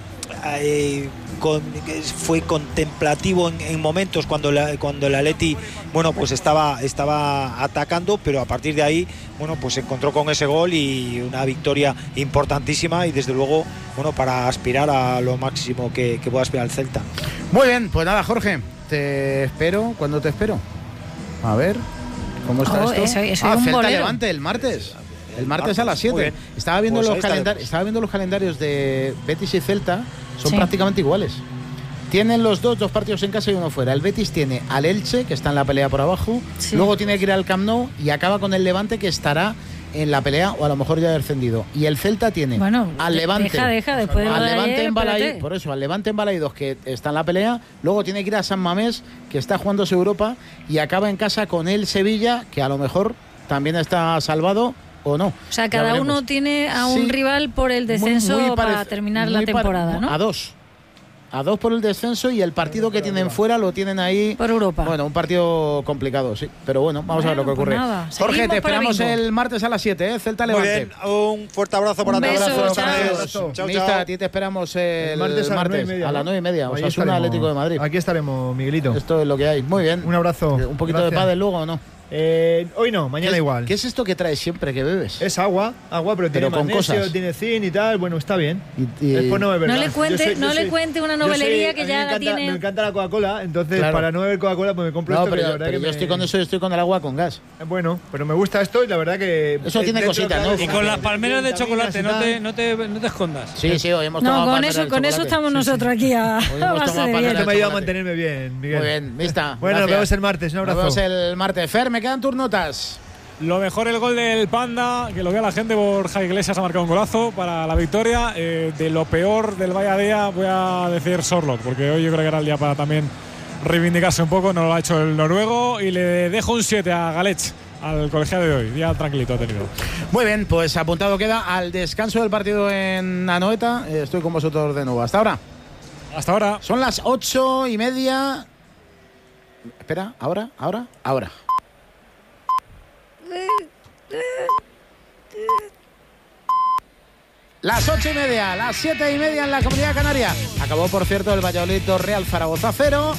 eh, con, fue contemplativo en, en momentos cuando la, cuando el Atleti, bueno, pues estaba estaba atacando, pero a partir de ahí, bueno, pues se encontró con ese gol y una victoria importantísima, y desde luego, bueno, para aspirar a lo máximo que, que pueda aspirar el Celta. Muy bien, pues nada, Jorge, te espero. ¿Cuándo te espero? A ver, ¿cómo está oh, esto? Eso, eso ah, es un Celta bolero. Levante el martes. El martes martes, a las siete. Estaba viendo, Pues los ahí está calendar- el- estaba viendo los calendarios de Betis y Celta. Son Sí. prácticamente iguales. Tienen los dos, dos partidos en casa y uno fuera. El Betis tiene al Elche, que está en la pelea por abajo. Sí. Luego tiene que ir al Camp Nou y acaba con el Levante, que estará en la pelea o a lo mejor ya descendido. Y el Celta tiene Bueno, al de- Levante. deja, deja, después de lo al de Levante ayer, en Balai- espérate. por eso, al Levante en Balaidos, que está en la pelea. Luego tiene que ir a San Mamés, que está jugándose Europa. Y acaba en casa con el Sevilla, que a lo mejor también está salvado o no. O sea, Ya cada veremos. uno tiene a un Sí. rival por el Muy- descenso muy para parec- terminar la muy pare- temporada, ¿no? A dos. A dos por el descenso, y el partido que tienen fuera lo tienen ahí. Por Europa. Bueno, un partido complicado, sí. Pero bueno, vamos a ver lo que Bueno, pues ocurre. nada, Jorge, seguimos te para esperamos bingo. el martes a las siete, ¿eh? Celta Muy Levante. bien, un fuerte abrazo para Un todos. beso, Abrazo, chao. Canales. Chao, Chao, Mista, chao. a ti te esperamos el, El martes a las nueve y media, a las ¿no? nueve y media. Ahí Osasuna estaremos. Atlético de Madrid. Aquí estaremos, Miguelito. Esto es lo que hay. Muy bien. Un abrazo. Un poquito de Gracias. pádel luego, ¿o no? Eh, hoy no, mañana ¿Qué es- igual. ¿Qué es esto que traes siempre que bebes? Es agua, agua, pero, Pero tiene con magnesio, cosas. tiene zinc y tal. Bueno, está bien. Y- y- Después no beber No nada. le cuente- Yo soy- yo no le soy- cuente una yo soy- novelería a que mí ya me la encanta, tiene- Me encanta la Coca-Cola, entonces Claro. para no beber Coca-Cola pues me compro No, esto. pero, que la verdad pero que yo me- estoy con eso, yo estoy con el agua con gas. Bueno, pero me gusta esto y la verdad que... Eso tiene dentro, cositas, claro, ¿no? Y con las palmeras de vitaminas chocolate, y no tal. te, no te, no te escondas. Sí, sí, hoy hemos No, tomado con palmera eso, de con eso chocolate. estamos nosotros aquí a, Hoy a hemos base tomado de palmera bien. Esto me ayuda a chocolate. mantenerme bien, Miguel. Muy bien, Mista. Bueno, nos gracias. vemos el martes. Un abrazo. Nos vemos el martes. Fer, me quedan tus notas. Lo mejor el gol del Panda, que lo vea la gente. Borja Iglesias ha marcado un golazo para la victoria. Eh, de lo peor del Valladea voy a decir Sorloth, porque hoy yo creo que era el día para también reivindicarse un poco. No lo ha hecho el noruego y le dejo un siete a Galech, al colegiado de hoy. Día tranquilito ha tenido. Muy bien, pues apuntado queda al descanso del partido en Anoeta. Eh, Estoy con vosotros de nuevo. Hasta ahora. Hasta ahora. Son las ocho y media. Espera, ahora, ahora, ahora. Las ocho y media, las siete y media en la Comunidad Canaria. Acabó, por cierto, el Valladolid Real Zaragoza cero.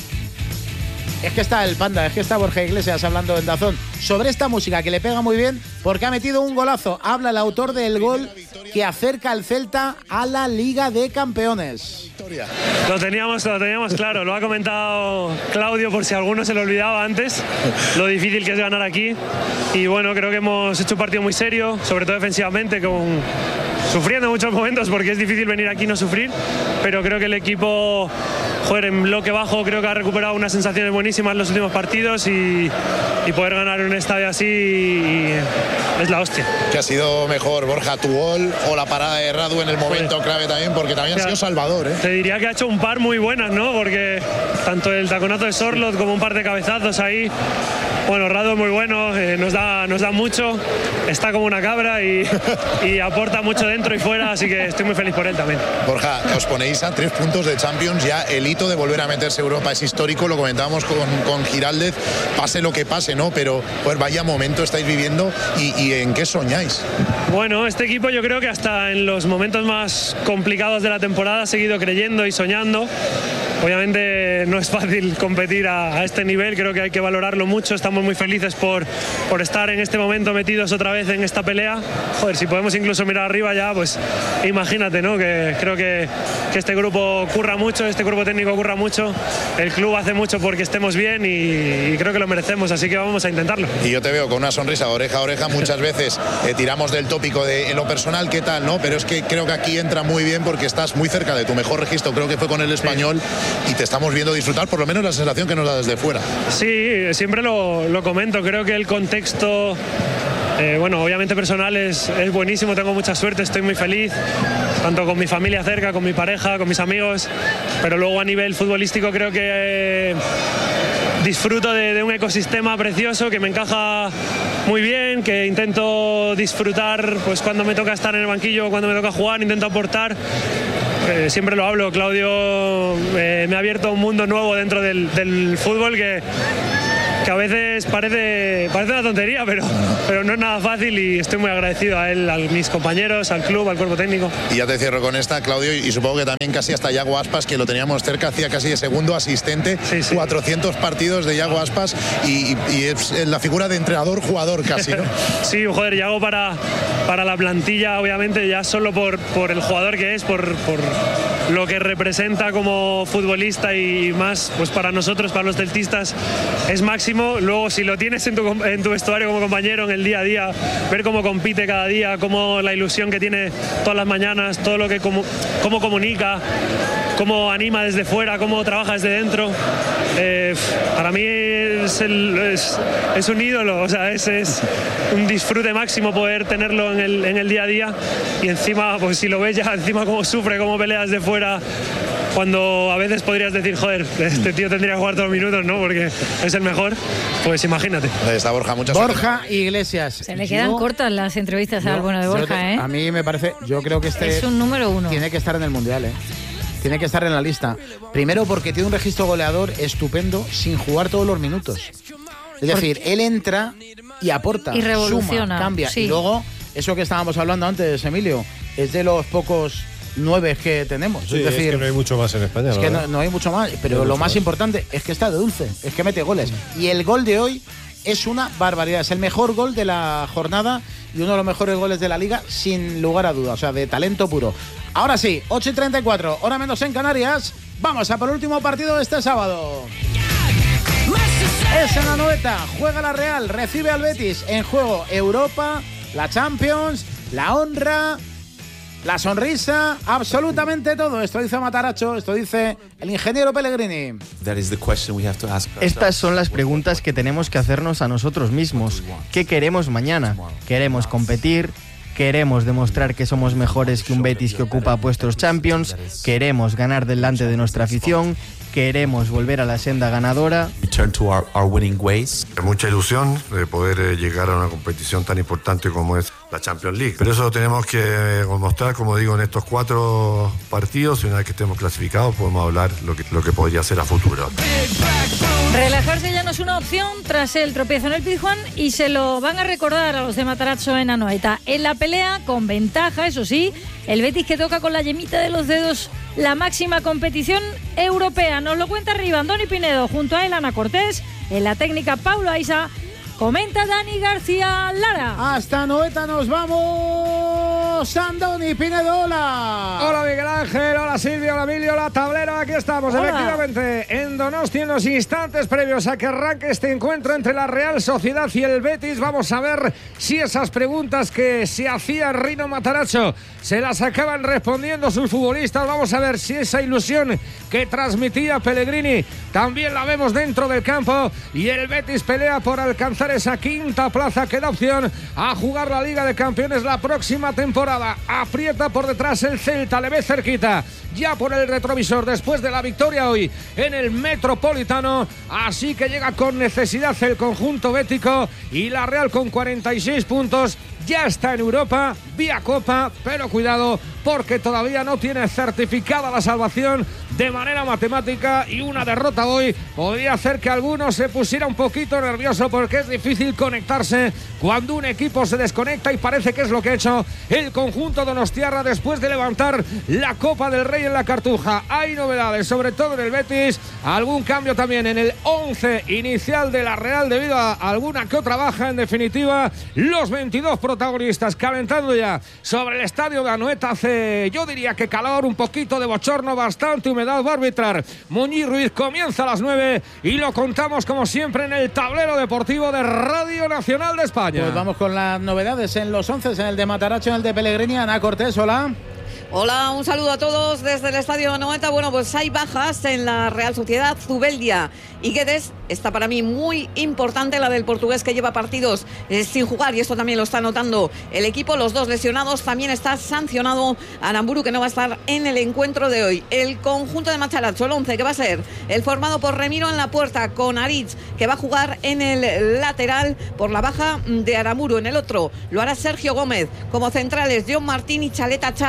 Es que está el Panda, es que está Borja Iglesias hablando en Dazón sobre esta música que le pega muy bien porque ha metido un golazo. Habla el autor del gol que acerca al Celta a la Liga de Campeones. Lo teníamos, lo teníamos claro, lo ha comentado Claudio por si a alguno se lo olvidaba antes, lo difícil que es ganar aquí. Y bueno, creo que hemos hecho un partido muy serio, sobre todo defensivamente, con, sufriendo muchos momentos porque es difícil venir aquí y no sufrir, pero creo que el equipo, joder, en bloque bajo creo que ha recuperado unas sensaciones buenísimas en los últimos partidos y, y poder ganar un estadio así y es la hostia. ¿Qué ha sido mejor, Borja, tu gol o la parada de Radu en el momento clave también? Porque también ha sido salvador, ¿eh? Te diría que ha hecho un par muy buenas, ¿no? Porque tanto el taconazo de Sorloth como un par de cabezazos ahí. Bueno, Radu es muy bueno, eh, nos, da, nos da mucho, está como una cabra y, y aporta mucho dentro y fuera, así que estoy muy feliz por él también. Borja, os ponéis a tres puntos de Champions, ya el hito de volver a meterse a Europa es histórico, lo comentábamos con, con Giraldez, pase lo que pase, ¿no? Pero pues vaya momento estáis viviendo y, y ¿en qué soñáis? Bueno, este equipo yo creo que hasta en los momentos más complicados de la temporada ha seguido creyendo y soñando. Obviamente no es fácil competir a, a este nivel, creo que hay que valorarlo mucho, estamos muy felices por, por estar en este momento metidos otra vez en esta pelea. Joder, si podemos incluso mirar arriba ya, pues imagínate, ¿no? Que creo que, que este grupo curra mucho, este grupo técnico curra mucho, el club hace mucho porque estemos bien y, y creo que lo merecemos, así que vamos a intentarlo. Y yo te veo con una sonrisa de oreja a oreja, muchas veces eh, tiramos del tópico de en lo personal, ¿qué tal? ¿No? Pero es que creo que aquí entra muy bien porque estás muy cerca de tu mejor registro, creo que fue con el Español, sí. Y te estamos viendo disfrutar, por lo menos la sensación que nos da desde fuera. Sí, siempre lo, lo comento, creo que el contexto, eh, bueno, obviamente personal es, es buenísimo, tengo mucha suerte, estoy muy feliz, tanto con mi familia cerca, con mi pareja, con mis amigos, pero luego a nivel futbolístico creo que eh, disfruto de, de un ecosistema precioso que me encaja muy bien, que intento disfrutar pues cuando me toca estar en el banquillo, cuando me toca jugar, intento aportar. eh, siempre lo hablo, Claudio eh, me ha abierto un mundo nuevo dentro del, del fútbol que, que a veces parece, parece una tontería, pero, pero no es nada fácil y estoy muy agradecido a él, a mis compañeros, al club, al cuerpo técnico. Y ya te cierro con esta, Claudio, y supongo que también casi hasta Yago Aspas, que lo teníamos cerca, hacía casi de segundo asistente, sí, sí. cuatrocientos partidos de Yago Aspas y, y es la figura de entrenador-jugador casi, ¿no? Sí, joder, Yago para, para la plantilla, obviamente, ya solo por, por el jugador que es, por, por lo que representa como futbolista y más, pues para nosotros, para los celtistas, es máximo. Luego, si lo tienes en tu, en tu vestuario como compañero en el día a día, ver cómo compite cada día, cómo la ilusión que tiene todas las mañanas, todo lo que como, cómo comunica, cómo anima desde fuera, cómo trabaja desde dentro, eh, para mí es, el, es, es un ídolo, o sea, es, es un disfrute máximo poder tenerlo en el, en el día a día y encima, pues si lo ves ya, encima cómo sufre, cómo pelea desde fuera, cuando a veces podrías decir, joder, este tío tendría que jugar todos los minutos, ¿no? Porque es el mejor, pues imagínate. Ahí está Borja, muchas Borja Iglesias. Se le quedan yo, cortas las entrevistas yo, al bueno de Borja, te, ¿eh? A mí me parece, yo creo que este es un número uno. Tiene que estar en el Mundial, ¿eh? Tiene que estar en la lista. Primero porque tiene un registro goleador estupendo sin jugar todos los minutos. Es decir, él entra y aporta, y revoluciona, suma, cambia. Sí. Y luego, eso que estábamos hablando antes, Emilio, es de los pocos nueve que tenemos. Sí, es decir, es que no hay mucho más en España. Es que no, no hay mucho más, pero no lo más, más importante es que está de dulce, es que mete goles. Y el gol de hoy es una barbaridad, es el mejor gol de la jornada y uno de los mejores goles de la liga, sin lugar a dudas, o sea, de talento puro. Ahora sí, ocho y treinta y cuatro, hora menos en Canarias, vamos a por el último partido de este sábado. Es en Anoeta, juega la Real, recibe al Betis, en juego Europa, la Champions, la honra, la sonrisa, absolutamente todo. Esto dice Mataracho, esto dice el ingeniero Pellegrini. Estas son las preguntas que tenemos que hacernos a nosotros mismos. ¿Qué queremos mañana? ¿Queremos competir? ¿Queremos demostrar que somos mejores que un Betis que ocupa puestos Champions? ¿Queremos ganar delante de nuestra afición? ¿Queremos volver a la senda ganadora? Mucha ilusión de poder llegar a una competición tan importante como es la Champions League. Pero eso lo tenemos que demostrar, como digo, en estos cuatro partidos. Y una vez que estemos clasificados podemos hablar lo que, lo que podría ser a futuro. Relajarse ya no es una opción tras el tropiezo en el Pizjuán y se lo van a recordar a los de Matarazzo en Anoeta. En la pelea, con ventaja, eso sí, el Betis que toca con la yemita de los dedos la máxima competición europea. Nos lo cuenta arriba Andoni Pinedo, junto a él Ana Cortés, en la técnica Paulo Aiza. Comenta Dani García Lara. Hasta Anoeta nos vamos. Andoni Pinedo, hola. Hola Miguel Ángel, hola Silvio, hola Emilio, hola Tablero. Aquí estamos, hola. Efectivamente, en Donosti, en los instantes previos a que arranque este encuentro entre la Real Sociedad y el Betis. Vamos a ver si esas preguntas que se hacía Rino Matarazzo se las acaban respondiendo sus futbolistas. Vamos a ver si esa ilusión que transmitía Pellegrini también la vemos dentro del campo. Y el Betis pelea por alcanzar esa quinta plaza que da opción a jugar la Liga de Campeones la próxima temporada. Aprieta por detrás el Celta, le ve cerquita ya por el retrovisor después de la victoria hoy en el Metropolitano, así que llega con necesidad el conjunto bético y la Real con cuarenta y seis puntos ya está en Europa vía Copa, pero cuidado porque todavía no tiene certificada la salvación de manera matemática y una derrota hoy podría hacer que alguno se pusiera un poquito nervioso porque es difícil conectarse cuando un equipo se desconecta y parece que es lo que ha hecho el conjunto donostiarra después de levantar la Copa del Rey en la Cartuja. Hay novedades, sobre todo en el Betis, algún cambio también en el once inicial de la Real debido a alguna que otra baja. En definitiva, los veintidós protagonistas calentando ya sobre el estadio de Anoeta. Hace, yo diría que calor, un poquito de bochorno, bastante humedad. Va a arbitrar Muñiz Ruiz. Comienza a las nueve y lo contamos como siempre en el tablero deportivo de Radio Nacional de España. Pues vamos con las novedades en los once, en el de Mataracho, en el de Pellegrini. Ana Cortés, hola. Hola, un saludo a todos desde el Estadio Anoeta. Bueno, pues hay bajas en la Real Sociedad. Zubeldia y Guedes, está para mí muy importante la del portugués que lleva partidos eh, sin jugar y esto también lo está notando el equipo. Los dos lesionados, también está sancionado Aramburu que no va a estar en el encuentro de hoy. El conjunto de Matarazzo, el once que va a ser el formado por Remiro en la puerta con Aritz que va a jugar en el lateral por la baja de Aramburu. En el otro lo hará Sergio Gómez, como centrales John Martín y Chaleta Char.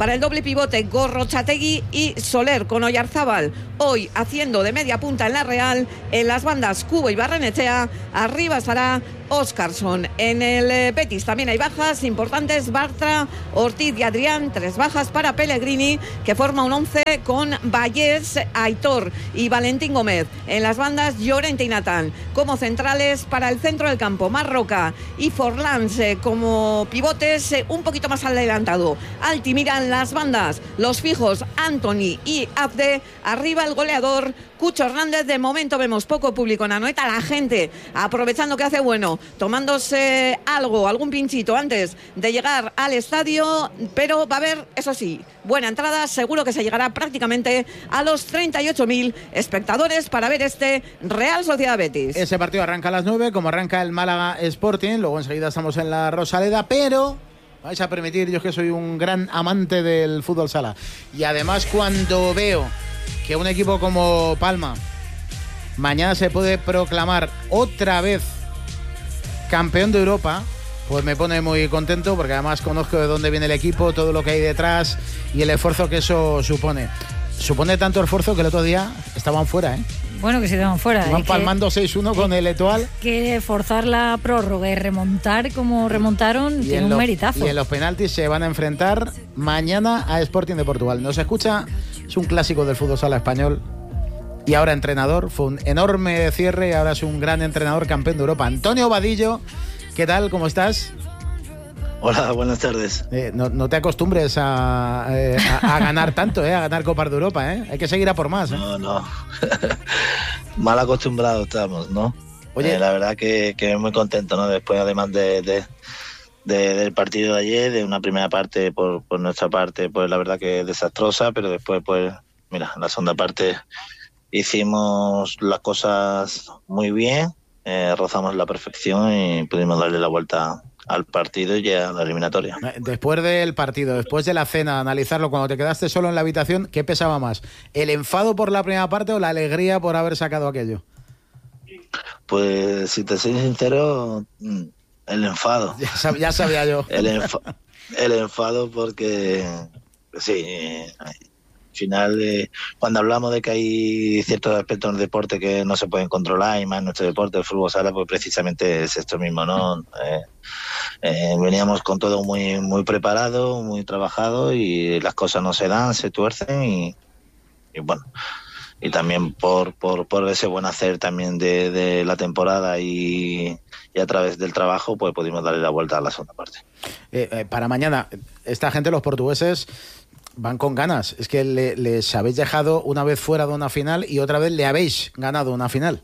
para el doble pivote Gorrotxategi y Soler con Oyarzábal. Hoy haciendo de media punta en la Real, en las bandas Cubo y Barrenechea, arriba estará Óscarson. En el Betis también hay bajas importantes, Bartra, Ortiz y Adrián, tres bajas para Pellegrini, que forma un once con Vallés, Aitor y Valentín Gómez. En las bandas Llorente y Natán. Como centrales para el centro del campo, Marroca y Forlans eh, como pivotes eh, un poquito más adelantado. Altimira en las bandas, los fijos Anthony y Abde, arriba el goleador Cucho Hernández. De momento vemos poco público en Anoeta, la gente aprovechando que hace bueno, tomándose algo, algún pinchito antes de llegar al estadio, pero va a haber, eso sí, buena entrada, seguro que se llegará prácticamente a los treinta y ocho mil espectadores para ver este Real Sociedad Betis. Ese partido arranca a las nueve, como arranca el Málaga Sporting, luego enseguida estamos en la Rosaleda, pero vais a permitir, yo es que soy un gran amante del fútbol sala, y además cuando veo que un equipo como Palma mañana se puede proclamar otra vez campeón de Europa, pues me pone muy contento, porque además conozco de dónde viene el equipo, todo lo que hay detrás y el esfuerzo que eso supone. Supone tanto esfuerzo que el otro día estaban fuera, ¿eh? Bueno, que se quedan fuera. Van palmando seis uno con el Etoile. Que forzar la prórroga y remontar como remontaron Y tiene un los, meritazo. y en los penaltis se van a enfrentar mañana a Sporting de Portugal. Nos escucha, es un clásico del fútbol sala español y ahora entrenador. Fue un enorme cierre y ahora es un gran entrenador, campeón de Europa. Antonio Vadillo, ¿qué tal? ¿Cómo estás? Hola, buenas tardes. Eh, no, no te acostumbres a, eh, a, a ganar tanto, eh, a ganar Copas de Europa. Eh. Hay que seguir a por más. Eh. No, no. Mal acostumbrados estamos, ¿no? Oye, eh, la verdad que, que muy contento, ¿no? Después, además de, de, de, del partido de ayer, de una primera parte por, por nuestra parte, pues la verdad que desastrosa, pero después, pues, mira, en la segunda parte hicimos las cosas muy bien, eh, rozamos la perfección y pudimos darle la vuelta al partido y a la eliminatoria. Después del partido, después de la cena, analizarlo, cuando te quedaste solo en la habitación, ¿qué pesaba más? ¿El enfado por la primera parte o la alegría por haber sacado aquello? Pues si te soy sincero, el enfado. Ya, sab- ya sabía yo. El, enfa- el enfado porque, sí, al final, eh, cuando hablamos de que hay ciertos aspectos en el deporte que no se pueden controlar, y más en nuestro deporte, el fútbol sala, pues precisamente es esto mismo, ¿no? Eh, eh, veníamos con todo muy muy preparado, muy trabajado, y las cosas no se dan, se tuercen, y, y bueno, y también por, por, por ese buen hacer también de, de la temporada y, y a través del trabajo, pues pudimos darle la vuelta a la segunda parte. Eh, eh, para mañana, esta gente, los portugueses, van con ganas. Es que le, les habéis dejado una vez fuera de una final y otra vez le habéis ganado una final.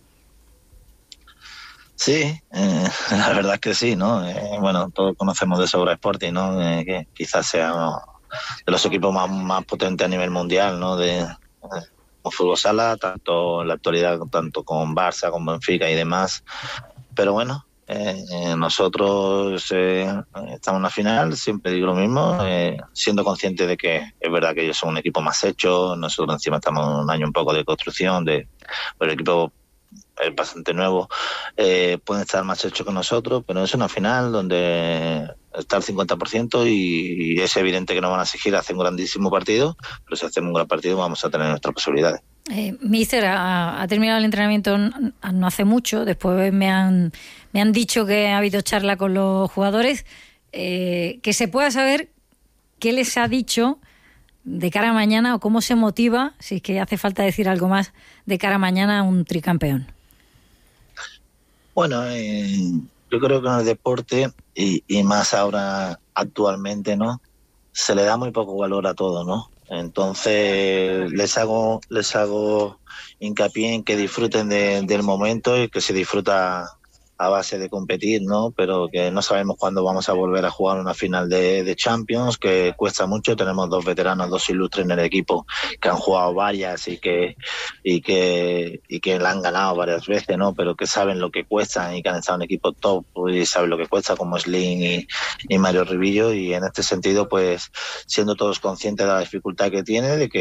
Sí, eh, la verdad es que sí, ¿no? Eh, bueno, todos conocemos de sobra Sporting, ¿no? Eh, que quizás sea uno de los equipos más, más potentes a nivel mundial, ¿no? De, de fútbol sala, tanto en la actualidad, tanto con Barça, con Benfica y demás. Pero bueno, eh, eh, nosotros eh, estamos en la final, siempre digo lo mismo, eh, siendo consciente de que es verdad que ellos son un equipo más hecho, nosotros encima estamos en un año un poco de construcción, de el equipo es bastante nuevo, eh, pueden estar más hechos que nosotros, pero es una final donde está el cincuenta por ciento y, y es evidente que nos van a exigir hacer un grandísimo partido, pero si hacemos un gran partido vamos a tener nuestras posibilidades. Eh, Míster, ha, ha terminado el entrenamiento no, no hace mucho, después me han, me han dicho que ha habido charla con los jugadores, eh, que se pueda saber qué les ha dicho de cara a mañana o cómo se motiva, si es que hace falta decir algo más, de cara a mañana a un tricampeón. Bueno, eh, yo creo que en el deporte, y, y más ahora actualmente, ¿no? Se le da muy poco valor a todo, ¿no? Entonces les hago les hago hincapié en que disfruten de, del momento y que se disfruta a base de competir, ¿no? Pero que no sabemos cuándo vamos a volver a jugar una final de, de Champions, que cuesta mucho. Tenemos dos veteranos, dos ilustres en el equipo que han jugado varias y que y que y que la han ganado varias veces, ¿no? Pero que saben lo que cuesta y que han estado en equipos top y saben lo que cuesta, como Slim y, y Mario Rivillo, y en este sentido, pues siendo todos conscientes de la dificultad que tiene, de que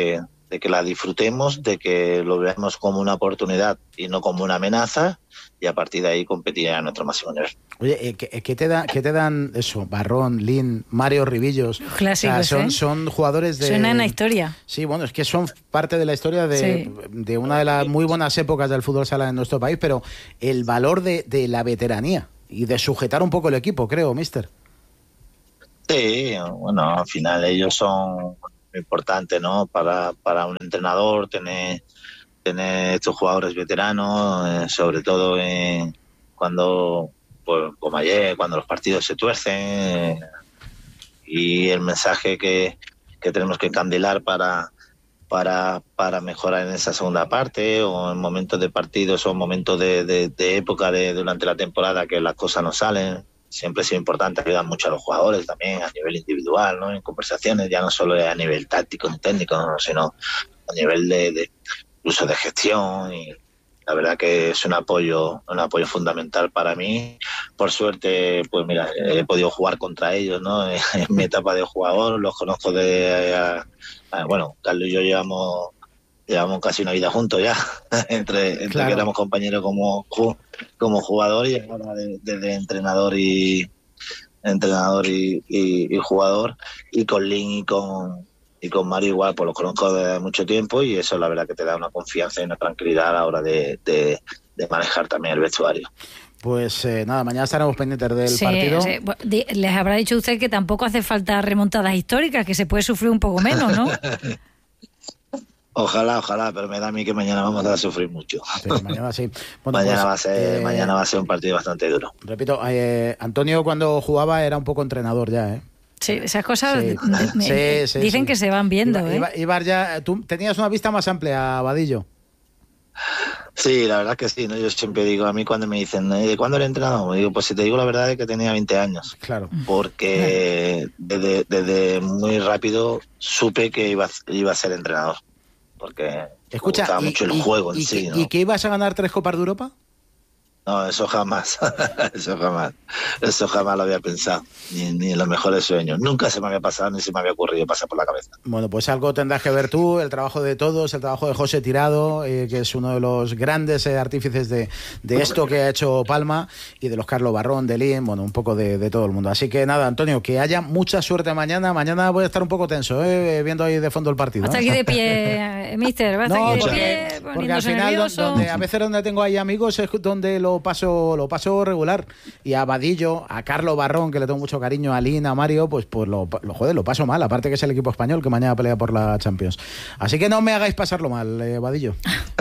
de que la disfrutemos, de que lo veamos como una oportunidad y no como una amenaza, y a partir de ahí competir a nuestro máximo nivel. Oye, ¿qué, qué, te, da, ¿qué te dan eso? Barrón, Lin, Mario Ribillos. Clásicos, o sea, son, ¿eh? son jugadores de... Suena en la historia. Sí, bueno, es que son parte de la historia de, Sí. de una de las muy buenas épocas del fútbol sala en nuestro país, pero el valor de, de la veteranía y de sujetar un poco el equipo, creo, mister. Sí, bueno, al final ellos son importantes, ¿no? Para, para un entrenador tener, tener estos jugadores veteranos, eh, sobre todo eh, cuando, pues, como ayer, cuando los partidos se tuercen, eh, y el mensaje que, que tenemos que encandilar para, para, para mejorar en esa segunda parte, o en momentos de partidos o en momentos de, de, de época de, durante la temporada que las cosas no salen. Siempre ha sido importante, ayudan mucho a los jugadores también a nivel individual, ¿no? En conversaciones, ya no solo a nivel táctico ni técnico, ¿no? Sino a nivel de, de uso de gestión, y la verdad que es un apoyo, un apoyo fundamental para mí. Por suerte, pues mira, he podido jugar contra ellos, ¿no? En mi etapa de jugador, los conozco de, a, a, bueno, Carlos y yo llevamos llevamos casi una vida juntos ya, entre, entre claro. que éramos compañeros como, como jugador, y ahora de, de, de entrenador y entrenador y, y, y jugador, y con Lin y con y con Mario igual, pues los conozco desde mucho tiempo, y eso la verdad que te da una confianza y una tranquilidad a la hora de, de, de manejar también el vestuario. Pues eh, nada, mañana estaremos pendientes del sí, partido. Sí. Les habrá dicho usted que tampoco hace falta remontadas históricas, que se puede sufrir un poco menos, ¿no? Ojalá, ojalá, pero me da a mí que mañana vamos a sufrir mucho. Sí, mañana sí. Bueno, mañana, pues, va a ser, eh, mañana va a ser un partido bastante duro. Repito, eh, Antonio cuando jugaba era un poco entrenador ya, ¿eh? Sí, esas cosas sí. me, sí, sí, dicen sí. que se van viendo, Ibar, ¿eh? Ibar, Ibar ya, tú tenías una vista más amplia, Vadillo. Sí, la verdad que sí, ¿no? Yo siempre digo, a mí cuando me dicen, ¿de cuándo eres entrenador? Me digo, pues si te digo la verdad es que tenía veinte años. Claro. Porque desde, desde muy rápido supe que iba, iba a ser entrenador. Porque Escucha, me gustaba y, mucho el y, juego en y, sí, ¿no? ¿Y que ibas a ganar tres Copas de Europa? No, eso jamás, eso jamás, eso jamás lo había pensado, ni, ni en los mejores sueños. Nunca se me había pasado ni se me había ocurrido pasar por la cabeza. Bueno, pues algo tendrás que ver tú, el trabajo de todos, el trabajo de José Tirado, eh, que es uno de los grandes eh, artífices de, de esto que ha hecho Palma, y de los Carlos Barrón, de Lin, bueno, un poco de, de todo el mundo. Así que nada, Antonio, que haya mucha suerte mañana. Mañana voy a estar un poco tenso, eh, viendo ahí de fondo el partido. Hasta aquí de pie, mister, va a no, aquí porque, de pie, porque al final, nervioso. donde, a veces donde tengo ahí amigos es donde lo paso, lo paso regular, y a Vadillo, a Carlos Barrón, que le tengo mucho cariño, a Lin, a Mario, pues, pues lo, lo, joder, lo paso mal, aparte que es el equipo español que mañana pelea por la Champions. Así que no me hagáis pasarlo mal, eh, Vadillo.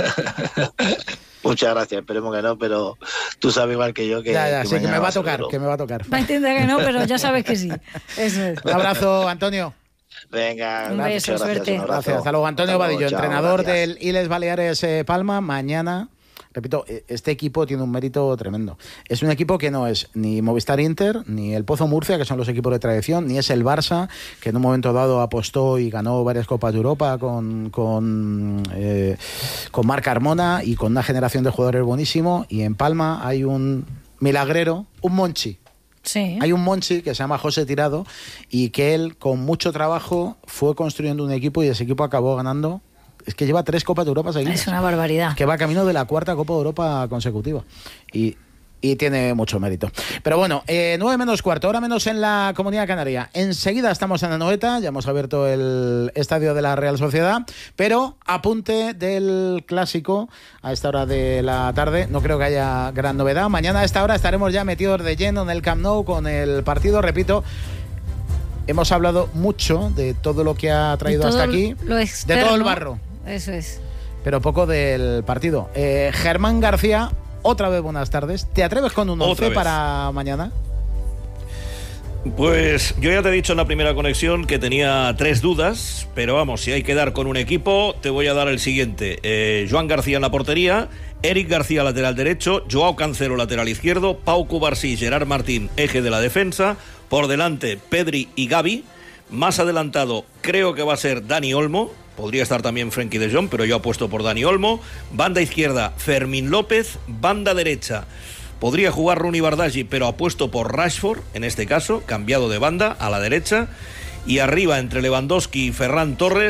Muchas gracias, esperemos que no, pero tú sabes igual que yo que, ya, ya, que, sí, que me va a tocar, seguro. que me va a tocar. Va a entender que no, pero ya sabes que sí. Eso es. Un abrazo, Antonio. Venga, un beso, gracias, suerte. un Gracias, hasta luego. Antonio hasta Vadillo, luego, chao, entrenador gracias. del Iles Baleares eh, Palma. Mañana, repito, este equipo tiene un mérito tremendo. Es un equipo que no es ni Movistar Inter, ni el Pozo Murcia, que son los equipos de tradición, ni es el Barça, que en un momento dado apostó y ganó varias Copas de Europa con, con, eh, con Marc Carmona y con una generación de jugadores buenísimo. Y en Palma hay un milagrero, un Monchi. Sí. Hay un Monchi que se llama José Tirado, y que él, con mucho trabajo, fue construyendo un equipo, y ese equipo acabó ganando. Es que lleva tres Copas de Europa seguidas. Es una barbaridad. Que va camino de la cuarta Copa de Europa consecutiva. Y, y tiene mucho mérito. Pero bueno, eh, nueve menos cuarto, hora menos en la Comunidad Canaria. Enseguida estamos en Anoeta, ya hemos abierto el estadio de la Real Sociedad, pero apunte del clásico a esta hora de la tarde. No creo que haya gran novedad. Mañana a esta hora estaremos ya metidos de lleno en el Camp Nou con el partido. Repito, hemos hablado mucho de todo lo que ha traído hasta aquí, externo, de todo el barro. Eso es. Pero poco del partido. Eh, Germán García, otra vez buenas tardes. ¿Te atreves con un once para mañana? Pues yo ya te he dicho en la primera conexión que tenía tres dudas, pero vamos, si hay que dar con un equipo, te voy a dar el siguiente. Eh, Joan García en la portería, Eric García lateral derecho, Joao Cancelo lateral izquierdo, Pau Cubarsí, Gerard Martín eje de la defensa, por delante Pedri y Gavi, más adelantado creo que va a ser Dani Olmo. Podría estar también Frenkie de Jong, pero yo apuesto por Dani Olmo. Banda izquierda, Fermín López. Banda derecha, podría jugar Rooney Bardghji, pero apuesto por Rashford, en este caso, cambiado de banda a la derecha. Y arriba, entre Lewandowski y Ferran Torres,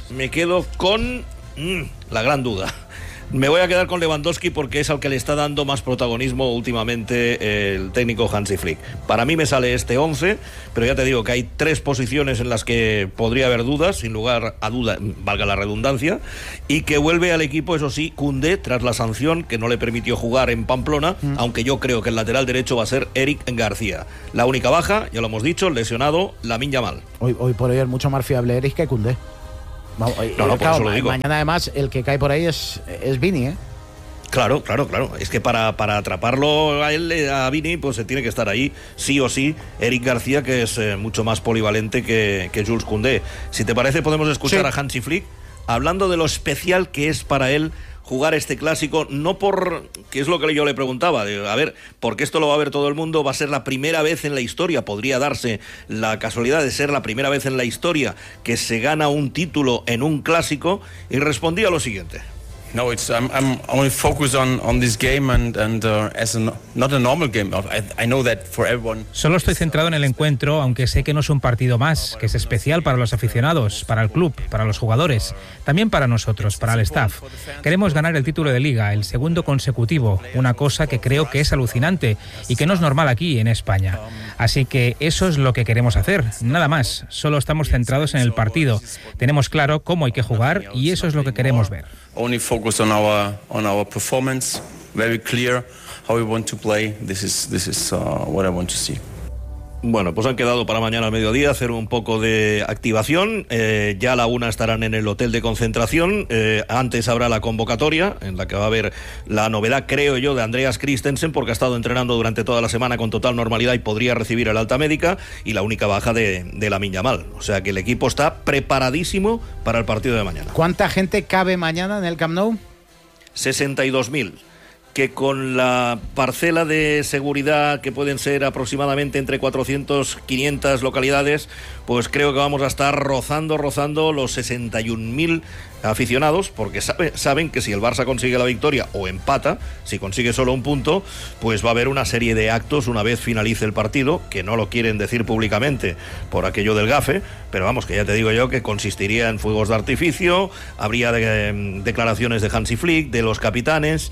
me quedo con mmm, la gran duda. Me voy a quedar con Lewandowski porque es al que le está dando más protagonismo últimamente el técnico Hansi Flick. Para mí me sale este once, pero ya te digo que hay tres posiciones en las que podría haber dudas, sin lugar a duda, valga la redundancia, y que vuelve al equipo, eso sí, Koundé, tras la sanción que no le permitió jugar en Pamplona, mm. aunque yo creo que el lateral derecho va a ser Eric García. La única baja, ya lo hemos dicho, lesionado Lamine Yamal. Hoy, hoy por hoy es mucho más fiable Eric que Koundé. Vamos, no, no, claro, por eso lo digo. Mañana además el que cae por ahí es, es Vini, ¿eh? Claro, claro, claro. Es que para, para atraparlo a él, a Vini, pues se tiene que estar ahí, sí o sí, Eric García, que es eh, mucho más polivalente que, que Jules Koundé. Si te parece, podemos escuchar sí. a Hansi Flick hablando de lo especial que es para él jugar este clásico, no por, que es lo que yo le preguntaba, de, a ver, porque esto lo va a ver todo el mundo, va a ser la primera vez en la historia, podría darse la casualidad de ser la primera vez en la historia que se gana un título en un clásico, y respondía lo siguiente. No, it's I'm I'm only focused on on this game and and uh, as a, not a normal game. I, I know that for everyone. Solo estoy centrado en el encuentro, aunque sé que no es un partido más, que es especial para los aficionados, para el club, para los jugadores, también para nosotros, para el staff. Queremos ganar el título de Liga, el segundo consecutivo, una cosa que creo que es alucinante y que no es normal aquí en España. Así que eso es lo que queremos hacer, nada más. Solo estamos centrados en el partido. Tenemos claro cómo hay que jugar y eso es lo que queremos ver. Only focus on our on our performance, very clear how we want to play. This is this is uh, what I want to see. Bueno, pues han quedado para mañana al mediodía hacer un poco de activación. Eh, ya a la una estarán en el hotel de concentración. Eh, antes habrá la convocatoria, en la que va a haber la novedad, creo yo, de Andreas Christensen, porque ha estado entrenando durante toda la semana con total normalidad y podría recibir el alta médica, y la única baja de, de Lamine Yamal. O sea que el equipo está preparadísimo para el partido de mañana. ¿Cuánta gente cabe mañana en el Camp Nou? sesenta y dos mil. Que con la parcela de seguridad, que pueden ser aproximadamente entre cuatrocientas, quinientas localidades, pues creo que vamos a estar rozando, rozando los sesenta y un mil aficionados, porque sabe, saben que si el Barça consigue la victoria o empata, si consigue solo un punto, pues va a haber una serie de actos una vez finalice el partido, que no lo quieren decir públicamente por aquello del gafe, pero vamos, que ya te digo yo que consistiría en fuegos de artificio, habría de, eh, declaraciones de Hansi Flick, de los capitanes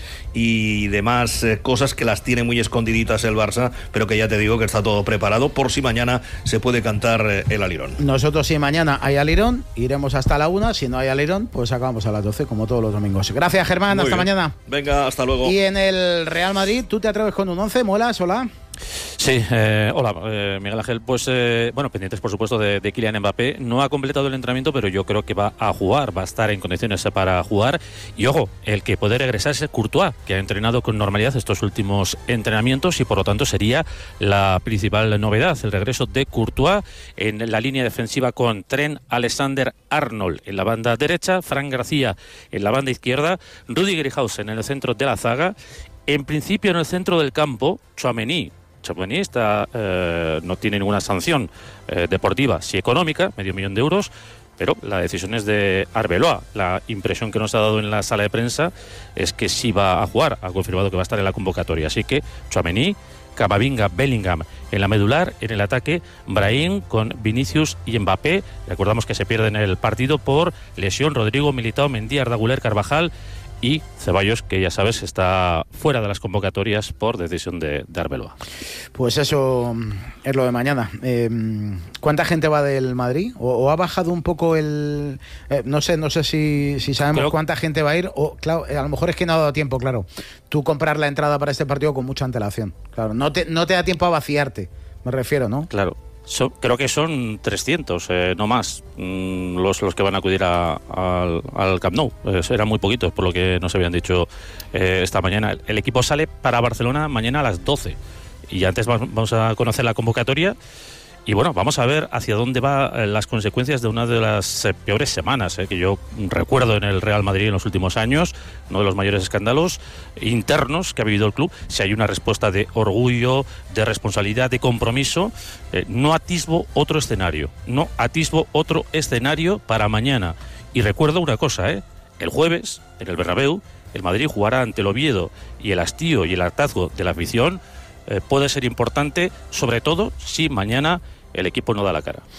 y demás eh, cosas que las tiene muy escondiditas el Barça, pero que ya te digo que está todo preparado por si mañana se puede cantar eh, el alirón. Nosotros, si mañana hay alirón, iremos hasta la una, si no hay alirón, pues acabamos a las doce, como todos los domingos. Gracias, Germán, muy hasta bien. Mañana. Venga, hasta luego. Y en el Real Madrid, ¿tú te atreves con un once? ¿Molas? Hola. Sí, eh, hola, eh, Miguel Ángel. Pues eh, bueno, pendientes por supuesto de, de Kylian Mbappé. No ha completado el entrenamiento, pero yo creo que va a jugar, va a estar en condiciones para jugar. Y ojo, el que puede regresar es Courtois, que ha entrenado con normalidad estos últimos entrenamientos y por lo tanto sería la principal novedad, el regreso de Courtois en la línea defensiva con Trent Alexander-Arnold en la banda derecha, Fran García en la banda izquierda, Rüdiger y Hausen en el centro de la zaga. En principio en el centro del campo, Tchouaméni. Tchouaméni está, eh, no tiene ninguna sanción eh, deportiva, sí económica, medio millón de euros, pero la decisión es de Arbeloa. La impresión que nos ha dado en la sala de prensa es que sí va a jugar, ha confirmado que va a estar en la convocatoria. Así que Tchouaméni, Camavinga, Bellingham en la medular, en el ataque Brahim con Vinicius y Mbappé. Recordamos que se pierde en el partido por lesión Rodrigo, Militao, Mendy, Arda Güler, Carvajal y Ceballos, que ya sabes está fuera de las convocatorias por decisión de, de Arbeloa. Pues eso es lo de mañana. Eh, ¿Cuánta gente va del Madrid? ¿O, o ha bajado un poco el...? Eh, no sé no sé si, si sabemos Creo... cuánta gente va a ir. O, claro, a lo mejor es que no ha dado tiempo, claro. Tú comprar la entrada para este partido con mucha antelación. Claro, no te, no te da tiempo a vaciarte, me refiero, ¿no? Claro. So, creo que son trescientos, eh, no más, mm, los, los que van a acudir a, a, al Camp Nou. Eh, eran muy poquitos, por lo que nos habían dicho eh, esta mañana. El equipo sale para Barcelona mañana a las doce y antes vamos a conocer la convocatoria. Y bueno, vamos a ver hacia dónde van las consecuencias de una de las eh, peores semanas eh, que yo recuerdo en el Real Madrid en los últimos años, uno de los mayores escándalos internos que ha vivido el club. Si hay una respuesta de orgullo, de responsabilidad, de compromiso, eh, no atisbo otro escenario, no atisbo otro escenario para mañana. Y recuerdo una cosa, eh, el jueves en el Bernabéu, el Madrid jugará ante el Oviedo y el hastío y el hartazgo de la afición Eh, puede ser importante, sobre todo si mañana el equipo no da la cara.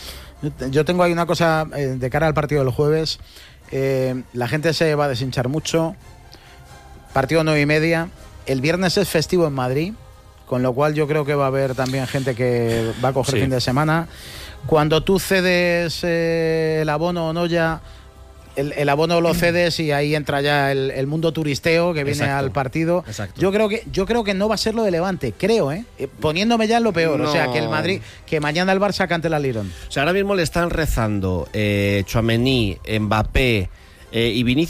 Yo tengo ahí una cosa eh, de cara al partido del jueves. Eh, la gente se va a deshinchar mucho. Partido nueve y media. El viernes es festivo en Madrid, con lo cual yo creo que va a haber también gente que va a coger Sí. fin de semana. Cuando tú cedes eh, el abono o no ya, el, el abono lo cedes y ahí entra ya el, el mundo turisteo que viene Exacto. al partido. Exacto. Yo creo que yo creo que no va a ser lo de Levante, creo, ¿eh? Eh, poniéndome ya en lo peor. No. O sea, que el Madrid, que mañana el Barça cante la Lirón. O sea, ahora mismo le están rezando eh, Tchouaméni, Mbappé eh, y Vinicius